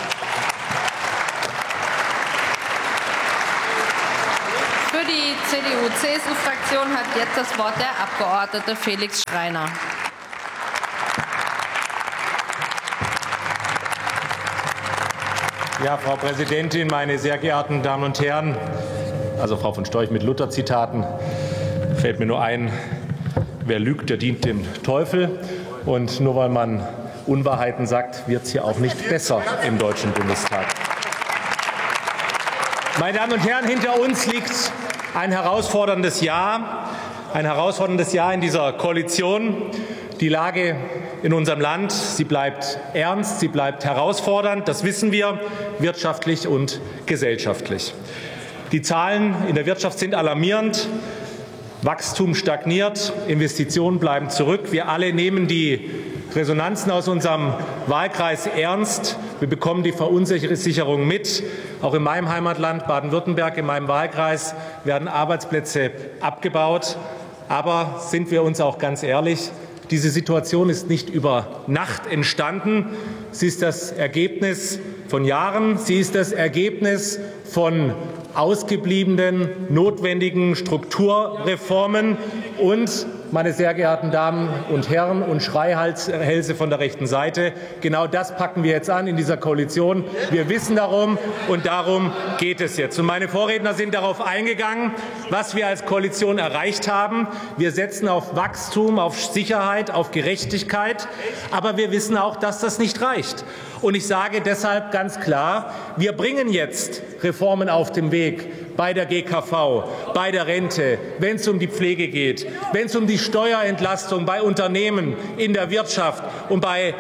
Für die CDU-CSU-Fraktion hat jetzt das Wort der Abgeordnete Felix Schreiner. Ja, Frau Präsidentin, meine sehr geehrten Damen und Herren, also Frau von Storch mit Luther-Zitaten fällt mir nur ein, wer lügt, der dient dem Teufel. Und nur weil man Unwahrheiten sagt, wird es hier auch nicht besser im Deutschen Bundestag. Meine Damen und Herren, hinter uns liegt ein herausforderndes Jahr in dieser Koalition. Die Lage in unserem Land, sie bleibt ernst, sie bleibt herausfordernd, das wissen wir, wirtschaftlich und gesellschaftlich. Die Zahlen in der Wirtschaft sind alarmierend. Wachstum stagniert, Investitionen bleiben zurück. Wir alle nehmen die Resonanzen aus unserem Wahlkreis ernst. Wir bekommen die Verunsicherung mit. Auch in meinem Heimatland Baden-Württemberg, in meinem Wahlkreis, werden Arbeitsplätze abgebaut. Aber sind wir uns auch ganz ehrlich, diese Situation ist nicht über Nacht entstanden. Sie ist das Ergebnis von Jahren. Sie ist das Ergebnis von ausgebliebenen, notwendigen Strukturreformen und, meine sehr geehrten Damen und Herren und Schreihälse von der rechten Seite, genau das packen wir jetzt an in dieser Koalition. Wir wissen darum, und darum geht es jetzt. Und meine Vorredner sind darauf eingegangen, was wir als Koalition erreicht haben. Wir setzen auf Wachstum, auf Sicherheit, auf Gerechtigkeit. Aber wir wissen auch, dass das nicht reicht. Und ich sage deshalb ganz klar, wir bringen jetzt Reformen auf den Weg bei der GKV, bei der Rente, wenn es um die Pflege geht, wenn es um die Steuerentlastung bei Unternehmen in der Wirtschaft und bei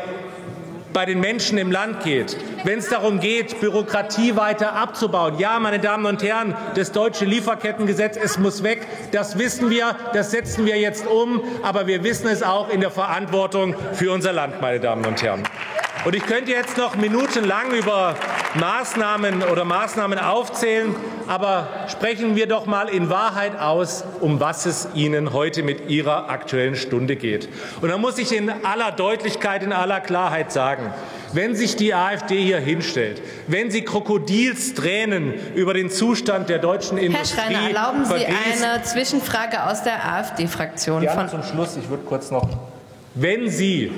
den Menschen im Land geht, wenn es darum geht, Bürokratie weiter abzubauen. Ja, meine Damen und Herren, das deutsche Lieferkettengesetz, es muss weg. Das wissen wir, das setzen wir jetzt um. Aber wir wissen es auch in der Verantwortung für unser Land, meine Damen und Herren. Und ich könnte jetzt noch minutenlang über Maßnahmen aufzählen, aber sprechen wir doch mal in Wahrheit aus, um was es Ihnen heute mit Ihrer Aktuellen Stunde geht. Und da muss ich in aller Deutlichkeit, in aller Klarheit sagen, wenn sich die AfD hier hinstellt, wenn sie Krokodilstränen über den Zustand der deutschen Industrie Herr Schreiner, erlauben Sie eine Zwischenfrage aus der AfD-Fraktion? Ja, zum Schluss, ich würde kurz noch. Wenn Sie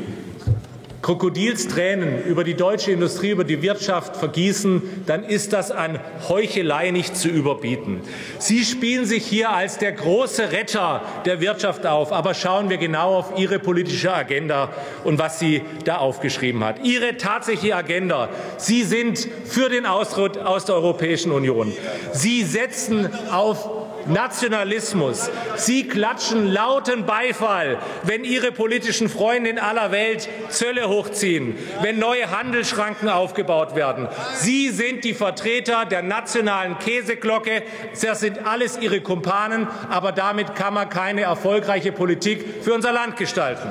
Krokodilstränen über die deutsche Industrie, über die Wirtschaft vergießen, dann ist das an Heuchelei nicht zu überbieten. Sie spielen sich hier als der große Retter der Wirtschaft auf. Aber schauen wir genau auf Ihre politische Agenda und was sie da aufgeschrieben hat. Ihre tatsächliche Agenda. Sie sind für den Austritt aus der Europäischen Union. Sie setzen auf Nationalismus. Sie klatschen lauten Beifall, wenn Ihre politischen Freunde in aller Welt Zölle hochziehen, wenn neue Handelsschranken aufgebaut werden. Sie sind die Vertreter der nationalen Käseglocke. Das sind alles Ihre Kumpanen, aber damit kann man keine erfolgreiche Politik für unser Land gestalten.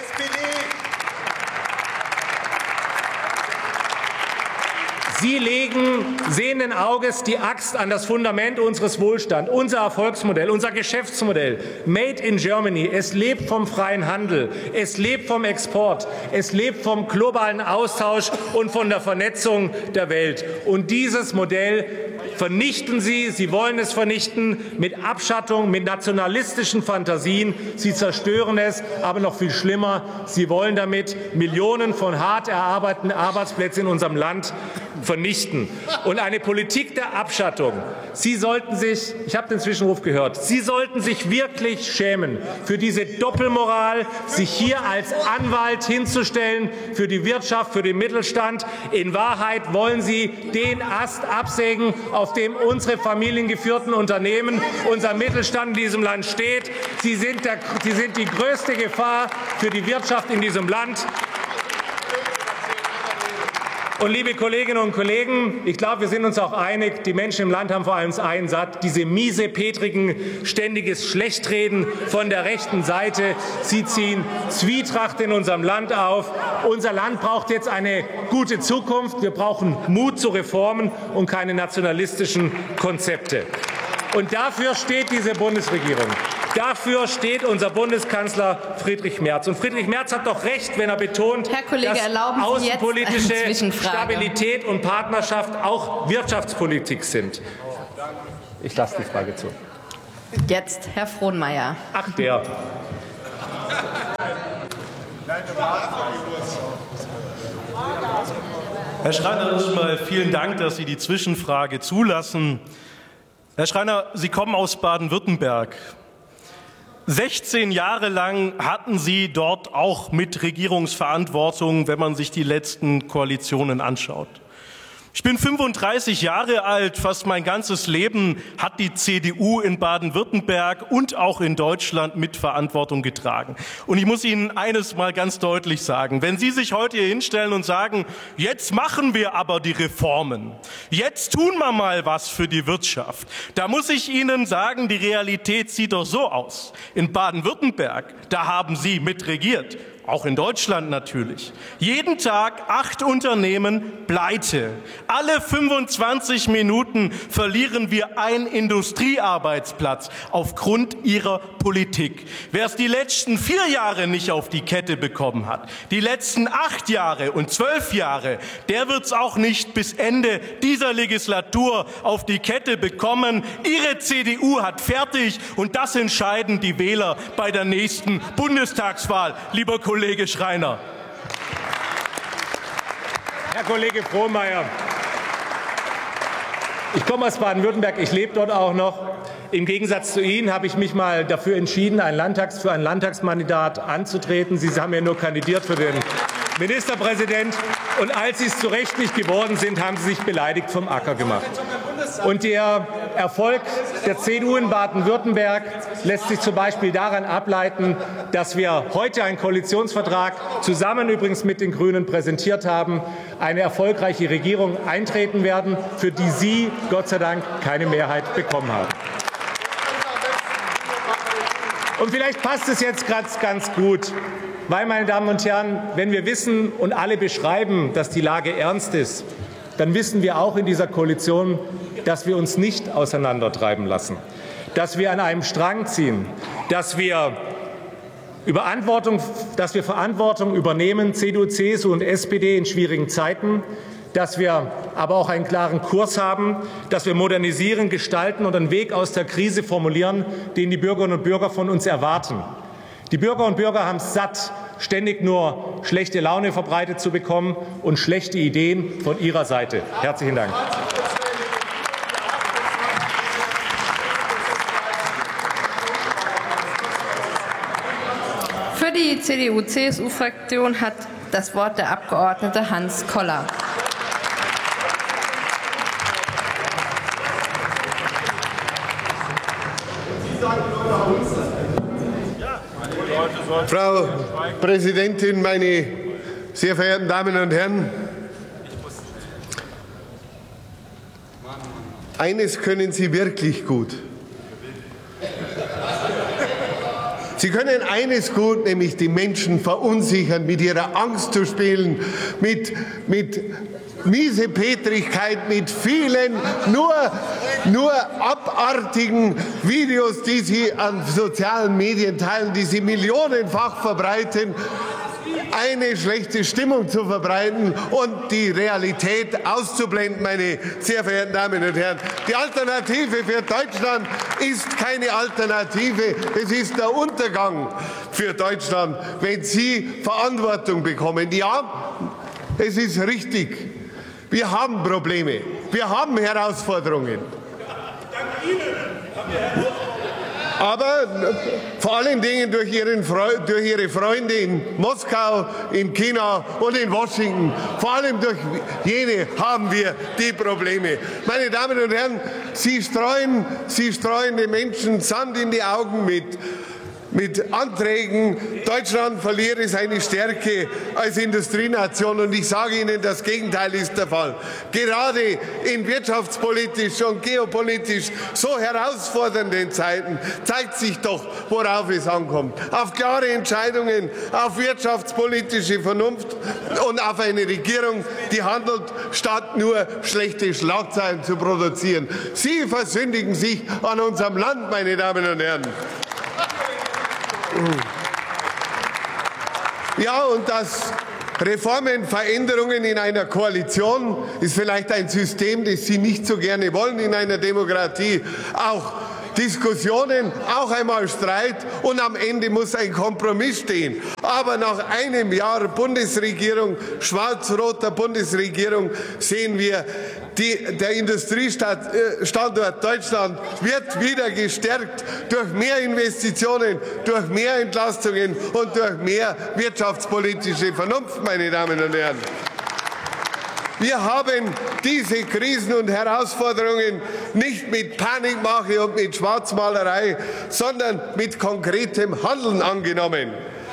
Sie legen sehenden Auges die Axt an das Fundament unseres Wohlstands, unser Erfolgsmodell, unser Geschäftsmodell. Made in Germany. Es lebt vom freien Handel. Es lebt vom Export. Es lebt vom globalen Austausch und von der Vernetzung der Welt. Und dieses Modell vernichten Sie. Sie wollen es vernichten mit Abschattung, mit nationalistischen Fantasien. Sie zerstören es. Aber noch viel schlimmer, Sie wollen damit Millionen von hart erarbeiteten Arbeitsplätzen in unserem Land vernichten und eine Politik der Abschattung. Sie sollten sich, ich habe den Zwischenruf gehört, Sie sollten sich wirklich schämen für diese Doppelmoral, sich hier als Anwalt hinzustellen für die Wirtschaft, für den Mittelstand. In Wahrheit wollen Sie den Ast absägen, auf dem unsere familiengeführten Unternehmen, unser Mittelstand in diesem Land steht. Sie sind die größte Gefahr für die Wirtschaft in diesem Land. Und liebe Kolleginnen und Kollegen, ich glaube, wir sind uns auch einig, die Menschen im Land haben vor allem eins satt, diese miesepetrigen, ständiges Schlechtreden von der rechten Seite. Sie ziehen Zwietracht in unserem Land auf. Unser Land braucht jetzt eine gute Zukunft. Wir brauchen Mut zu Reformen und keine nationalistischen Konzepte. Und dafür steht diese Bundesregierung. Dafür steht unser Bundeskanzler Friedrich Merz. Und Friedrich Merz hat doch recht, wenn er betont, Herr Kollege, dass außenpolitische Stabilität und Partnerschaft auch Wirtschaftspolitik sind. Ich lasse die Frage zu. Jetzt Herr Frohnmeier. Ach, der. Herr Schreiner, erstmal vielen Dank, dass Sie die Zwischenfrage zulassen. Herr Schreiner, Sie kommen aus Baden-Württemberg. 16 Jahre lang hatten Sie dort auch mit Regierungsverantwortung, wenn man sich die letzten Koalitionen anschaut. Ich bin 35 Jahre alt, fast mein ganzes Leben hat die CDU in Baden-Württemberg und auch in Deutschland mit Verantwortung getragen. Und ich muss Ihnen eines mal ganz deutlich sagen, wenn Sie sich heute hier hinstellen und sagen, jetzt machen wir aber die Reformen, jetzt tun wir mal was für die Wirtschaft, da muss ich Ihnen sagen, die Realität sieht doch so aus. In Baden-Württemberg, da haben Sie mitregiert. Auch in Deutschland natürlich. Jeden Tag 8 Unternehmen pleite. Alle 25 Minuten verlieren wir einen Industriearbeitsplatz aufgrund ihrer Politik. Wer es die letzten 4 Jahre nicht auf die Kette bekommen hat, die letzten 8 Jahre und 12 Jahre, der wird es auch nicht bis Ende dieser Legislatur auf die Kette bekommen. Ihre CDU hat fertig und das entscheiden die Wähler bei der nächsten Bundestagswahl. Lieber Kollege Schreiner. Herr Kollege Frohnmeier, ich komme aus Baden-Württemberg, ich lebe dort auch noch. Im Gegensatz zu Ihnen habe ich mich mal dafür entschieden, für ein Landtagsmandat anzutreten. Sie haben ja nur kandidiert für den Ministerpräsident. Und als Sie es zu Recht nicht geworden sind, haben Sie sich beleidigt vom Acker gemacht. Und der Erfolg der CDU in Baden-Württemberg lässt sich zum Beispiel daran ableiten, dass wir heute einen Koalitionsvertrag zusammen übrigens mit den Grünen präsentiert haben, eine erfolgreiche Regierung eintreten werden, für die Sie Gott sei Dank keine Mehrheit bekommen haben. Und vielleicht passt es jetzt ganz gut, weil, meine Damen und Herren, wenn wir wissen und alle beschreiben, dass die Lage ernst ist, dann wissen wir auch in dieser Koalition, dass wir uns nicht auseinandertreiben lassen, dass wir an einem Strang ziehen, dass wir Verantwortung übernehmen, CDU, CSU und SPD in schwierigen Zeiten, dass wir aber auch einen klaren Kurs haben, dass wir modernisieren, gestalten und einen Weg aus der Krise formulieren, den die Bürgerinnen und Bürger von uns erwarten. Die Bürger und Bürger haben es satt, ständig nur schlechte Laune verbreitet zu bekommen und schlechte Ideen von Ihrer Seite. Herzlichen Dank. Für die CDU-CSU-Fraktion hat das Wort der Abgeordnete Hans Koller. Frau Präsidentin, meine sehr verehrten Damen und Herren! Eines können Sie wirklich gut. Sie können eines gut, nämlich die Menschen verunsichern, mit ihrer Angst zu spielen, mit Miesepetrigkeit, mit vielen nur abartigen Videos, die Sie an sozialen Medien teilen, die Sie millionenfach verbreiten, eine schlechte Stimmung zu verbreiten und die Realität auszublenden, meine sehr verehrten Damen und Herren. Die Alternative für Deutschland ist keine Alternative. Es ist der Untergang für Deutschland, wenn Sie Verantwortung bekommen. Ja, es ist richtig. Wir haben Probleme, wir haben Herausforderungen. Aber vor allen Dingen durch ihre Freunde in Moskau, in China und in Washington, vor allem durch jene haben wir die Probleme. Meine Damen und Herren, Sie streuen den Menschen Sand in die Augen mit Anträgen, Deutschland verliere seine Stärke als Industrienation. Und ich sage Ihnen, das Gegenteil ist der Fall. Gerade in wirtschaftspolitisch und geopolitisch so herausfordernden Zeiten zeigt sich doch, worauf es ankommt. Auf klare Entscheidungen, auf wirtschaftspolitische Vernunft und auf eine Regierung, die handelt, statt nur schlechte Schlagzeilen zu produzieren. Sie versündigen sich an unserem Land, meine Damen und Herren. Ja, und dass Reformen, Veränderungen in einer Koalition ist vielleicht ein System, das Sie nicht so gerne wollen in einer Demokratie. Auch Diskussionen, auch einmal Streit und am Ende muss ein Kompromiss stehen. Aber nach einem Jahr Bundesregierung, schwarz-roter Bundesregierung, sehen wir, der Industriestandort Deutschland wird wieder gestärkt durch mehr Investitionen, durch mehr Entlastungen und durch mehr wirtschaftspolitische Vernunft, meine Damen und Herren. Wir haben diese Krisen und Herausforderungen nicht mit Panikmache und mit Schwarzmalerei, sondern mit konkretem Handeln angenommen.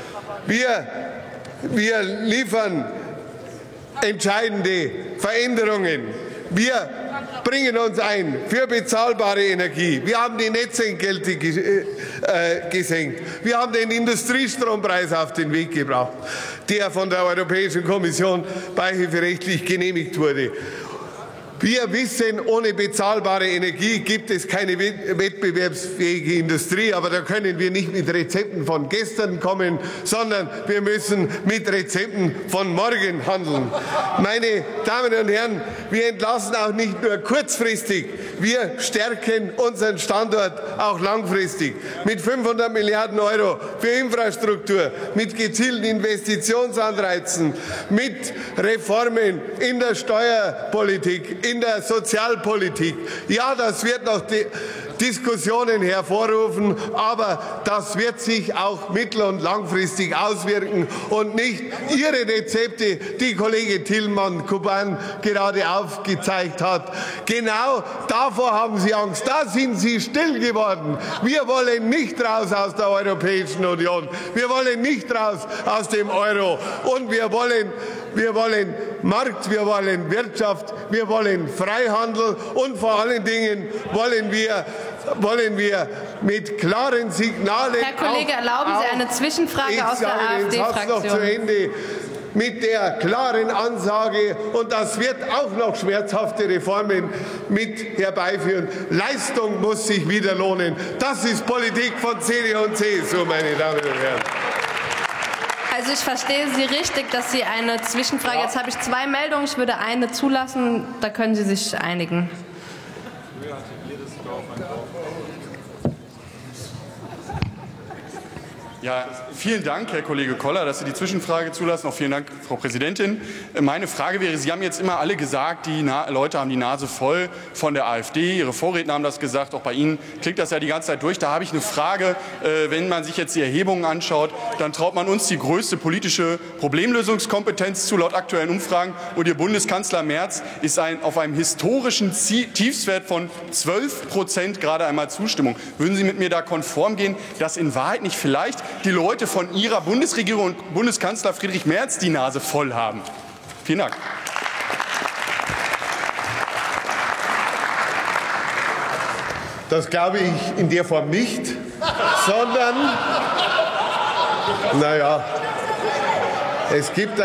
Wir liefern entscheidende Veränderungen. Wir bringen uns ein für bezahlbare Energie. Wir haben die Netzentgelte gesenkt. Wir haben den Industriestrompreis auf den Weg gebracht, der von der Europäischen Kommission beihilferechtlich genehmigt wurde. Wir wissen, ohne bezahlbare Energie gibt es keine wettbewerbsfähige Industrie. Aber da können wir nicht mit Rezepten von gestern kommen, sondern wir müssen mit Rezepten von morgen handeln. Meine Damen und Herren, wir entlassen auch nicht nur kurzfristig, wir stärken unseren Standort auch langfristig. Mit 500 Milliarden Euro für Infrastruktur, mit gezielten Investitionsanreizen, mit Reformen in der Steuerpolitik, in der Sozialpolitik. Ja, das wird noch Diskussionen hervorrufen, aber das wird sich auch mittel- und langfristig auswirken und nicht Ihre Rezepte, die Kollege Tillmann-Kuban gerade aufgezeigt hat. Genau davor haben Sie Angst. Da sind Sie still geworden. Wir wollen nicht raus aus der Europäischen Union. Wir wollen nicht raus aus dem Euro. Und wir wollen Markt, wir wollen Wirtschaft, wir wollen Freihandel und vor allen Dingen wollen wir mit klaren Signalen. Herr Kollege, erlauben Sie eine Zwischenfrage aus der AfD-Fraktion? Mit der klaren Ansage, und das wird auch noch schmerzhafte Reformen mit herbeiführen. Leistung muss sich wieder lohnen. Das ist Politik von CDU und CSU, meine Damen und Herren. Also ich verstehe Sie richtig, dass Sie eine Zwischenfrage. Jetzt habe ich zwei Meldungen. Ich würde eine zulassen. Da können Sie sich einigen. Ja, vielen Dank, Herr Kollege Koller, dass Sie die Zwischenfrage zulassen. Auch vielen Dank, Frau Präsidentin. Meine Frage wäre, Sie haben jetzt immer alle gesagt, die Leute haben die Nase voll von der AfD. Ihre Vorredner haben das gesagt. Auch bei Ihnen klingt das ja die ganze Zeit durch. Da habe ich eine Frage. Wenn man sich jetzt die Erhebungen anschaut, dann traut man uns die größte politische Problemlösungskompetenz zu, laut aktuellen Umfragen. Und Ihr Bundeskanzler Merz ist auf einem historischen Tiefstwert von 12% gerade einmal Zustimmung. Würden Sie mit mir da konform gehen, dass in Wahrheit nicht vielleicht die Leute von Ihrer Bundesregierung und Bundeskanzler Friedrich Merz die Nase voll haben? Vielen Dank. Das glaube ich in der Form nicht, sondern, naja, es gibt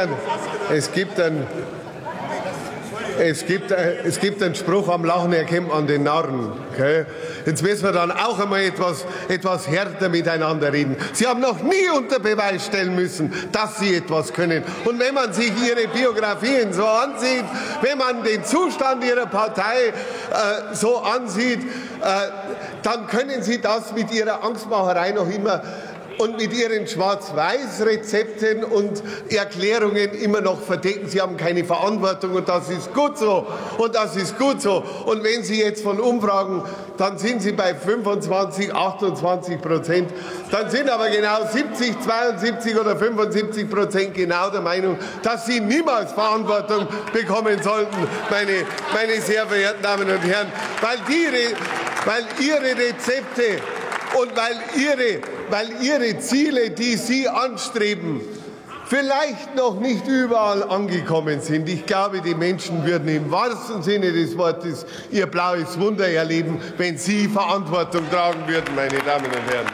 einen Spruch, am Lachen erkennt man den Narren. Okay? Jetzt müssen wir dann auch einmal etwas härter miteinander reden. Sie haben noch nie unter Beweis stellen müssen, dass Sie etwas können. Und wenn man sich Ihre Biografien so ansieht, wenn man den Zustand Ihrer Partei so ansieht, dann können Sie das mit Ihrer Angstmacherei noch immer und mit Ihren Schwarz-Weiß-Rezepten und Erklärungen immer noch verdecken. Sie haben keine Verantwortung, und das ist gut so. Und das ist gut so. Und wenn Sie jetzt von Umfragen, dann sind Sie bei 25, 28%. Dann sind aber genau 70, 72 oder 75% genau der Meinung, dass Sie niemals Verantwortung bekommen sollten, meine sehr verehrten Damen und Herren, weil Ihre Rezepte und weil Ihre Ziele, die Sie anstreben, vielleicht noch nicht überall angekommen sind. Ich glaube, die Menschen würden im wahrsten Sinne des Wortes ihr blaues Wunder erleben, wenn Sie Verantwortung tragen würden, meine Damen und Herren.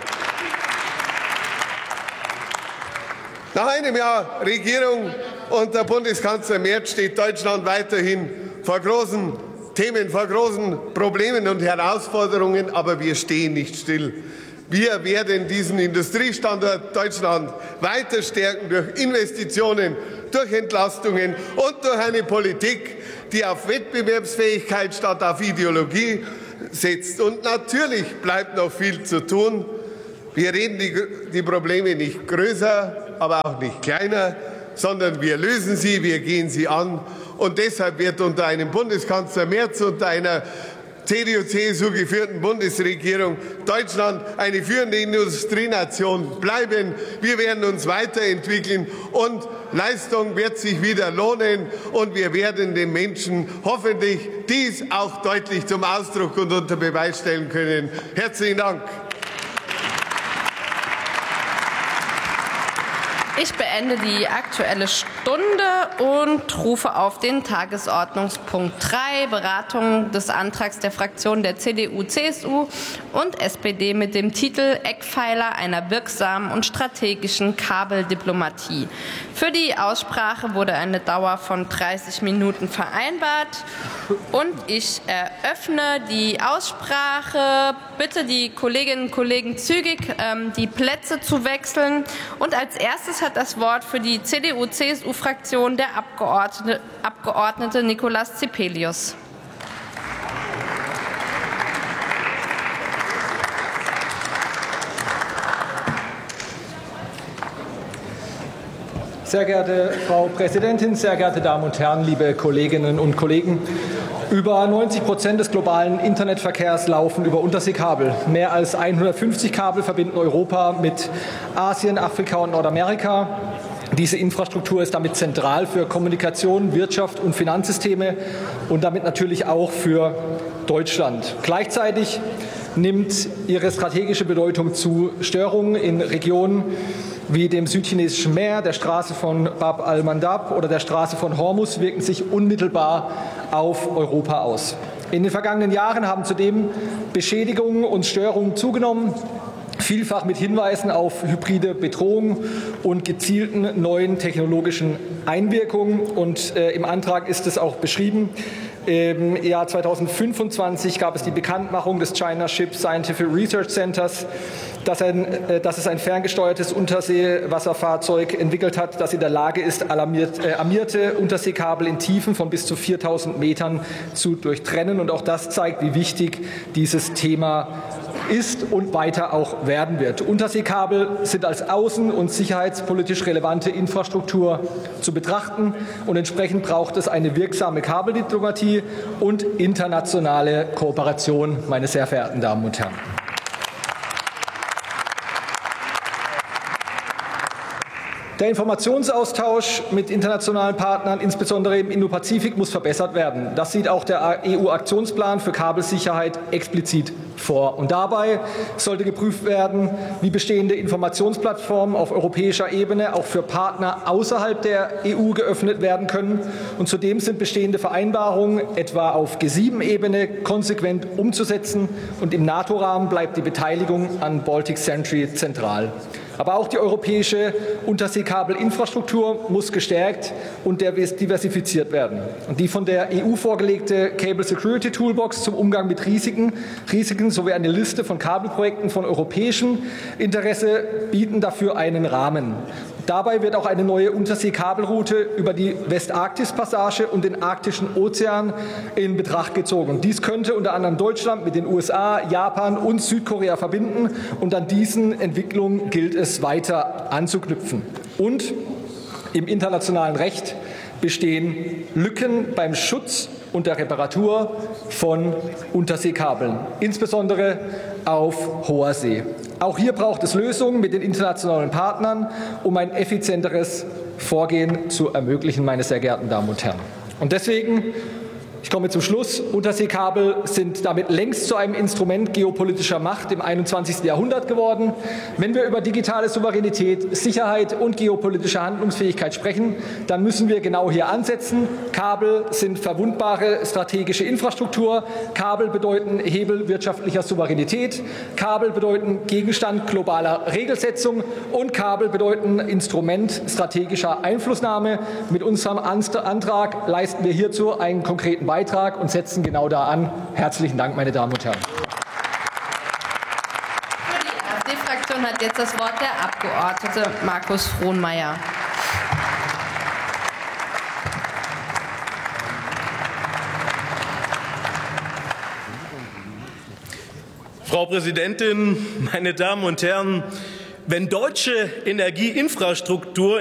Nach einem Jahr Regierung unter Bundeskanzler Merz steht Deutschland weiterhin vor großen Themen, vor großen Problemen und Herausforderungen, aber wir stehen nicht still. Wir werden diesen Industriestandort Deutschland weiter stärken durch Investitionen, durch Entlastungen und durch eine Politik, die auf Wettbewerbsfähigkeit statt auf Ideologie setzt. Und natürlich bleibt noch viel zu tun. Wir reden die Probleme nicht größer, aber auch nicht kleiner, sondern wir lösen sie, wir gehen sie an. Und deshalb wird unter einem Bundeskanzler Merz, unter einer CDU-CSU geführten Bundesregierung Deutschland eine führende Industrienation bleiben. Wir werden uns weiterentwickeln und Leistung wird sich wieder lohnen. Und wir werden den Menschen hoffentlich dies auch deutlich zum Ausdruck und unter Beweis stellen können. Herzlichen Dank. Ich beende die Aktuelle Stunde und rufe auf den Tagesordnungspunkt 3, Beratung des Antrags der Fraktionen der CDU, CSU und SPD mit dem Titel Eckpfeiler einer wirksamen und strategischen Kabeldiplomatie. Für die Aussprache wurde eine Dauer von 30 Minuten vereinbart und ich eröffne die Aussprache. Bitte die Kolleginnen und Kollegen zügig die Plätze zu wechseln. Und als erstes hat das Wort für die CDU-CSU-Fraktion der Abgeordnete Nikolaus Zepelius. Sehr geehrte Frau Präsidentin, sehr geehrte Damen und Herren, liebe Kolleginnen und Kollegen! Über 90% des globalen Internetverkehrs laufen über Unterseekabel. Mehr als 150 Kabel verbinden Europa mit Asien, Afrika und Nordamerika. Diese Infrastruktur ist damit zentral für Kommunikation, Wirtschaft und Finanzsysteme und damit natürlich auch für Deutschland. Gleichzeitig nimmt ihre strategische Bedeutung zu. Störungen in Regionen wie dem südchinesischen Meer, der Straße von Bab al-Mandab oder der Straße von Hormuz wirken sich unmittelbar auf Europa aus. In den vergangenen Jahren haben zudem Beschädigungen und Störungen zugenommen, vielfach mit Hinweisen auf hybride Bedrohungen und gezielten neuen technologischen Einwirkungen. Und im Antrag ist es auch beschrieben. Im Jahr 2025 gab es die Bekanntmachung des China Ship Scientific Research Centers, dass es ein ferngesteuertes Unterseewasserfahrzeug entwickelt hat, das in der Lage ist, armierte Unterseekabel in Tiefen von bis zu 4.000 Metern zu durchtrennen. Und auch das zeigt, wie wichtig dieses Thema ist und weiter auch werden wird. Unterseekabel sind als außen- und sicherheitspolitisch relevante Infrastruktur zu betrachten und entsprechend braucht es eine wirksame Kabeldiplomatie und internationale Kooperation, meine sehr verehrten Damen und Herren. Der Informationsaustausch mit internationalen Partnern, insbesondere im Indopazifik, muss verbessert werden. Das sieht auch der EU-Aktionsplan für Kabelsicherheit explizit vor. Und dabei sollte geprüft werden, wie bestehende Informationsplattformen auf europäischer Ebene auch für Partner außerhalb der EU geöffnet werden können. Und zudem sind bestehende Vereinbarungen, etwa auf G7-Ebene, konsequent umzusetzen. Und im NATO-Rahmen bleibt die Beteiligung an Baltic Sentry zentral. Aber auch die europäische Unterseekabelinfrastruktur muss gestärkt und diversifiziert werden. Und die von der EU vorgelegte Cable Security Toolbox zum Umgang mit Risiken sowie eine Liste von Kabelprojekten von europäischem Interesse bieten dafür einen Rahmen. Dabei wird auch eine neue Unterseekabelroute über die Westarktis-Passage und den Arktischen Ozean in Betracht gezogen. Dies könnte unter anderem Deutschland mit den USA, Japan und Südkorea verbinden, und an diesen Entwicklungen gilt es weiter anzuknüpfen. Und im internationalen Recht bestehen Lücken beim Schutz und der Reparatur von Unterseekabeln, insbesondere auf hoher See. Auch hier braucht es Lösungen mit den internationalen Partnern, um ein effizienteres Vorgehen zu ermöglichen, meine sehr geehrten Damen und Herren. Und deswegen, ich komme zum Schluss, Unterseekabel sind damit längst zu einem Instrument geopolitischer Macht im 21. Jahrhundert geworden. Wenn wir über digitale Souveränität, Sicherheit und geopolitische Handlungsfähigkeit sprechen, dann müssen wir genau hier ansetzen. Kabel sind verwundbare strategische Infrastruktur. Kabel bedeuten Hebel wirtschaftlicher Souveränität. Kabel bedeuten Gegenstand globaler Regelsetzung. Und Kabel bedeuten Instrument strategischer Einflussnahme. Mit unserem Antrag leisten wir hierzu einen konkreten Beitrag und setzen genau da an. Herzlichen Dank, meine Damen und Herren. Für die AfD-Fraktion hat jetzt das Wort der Abgeordnete Markus Frohnmaier. Frau Präsidentin, meine Damen und Herren! Wenn deutsche Energieinfrastruktur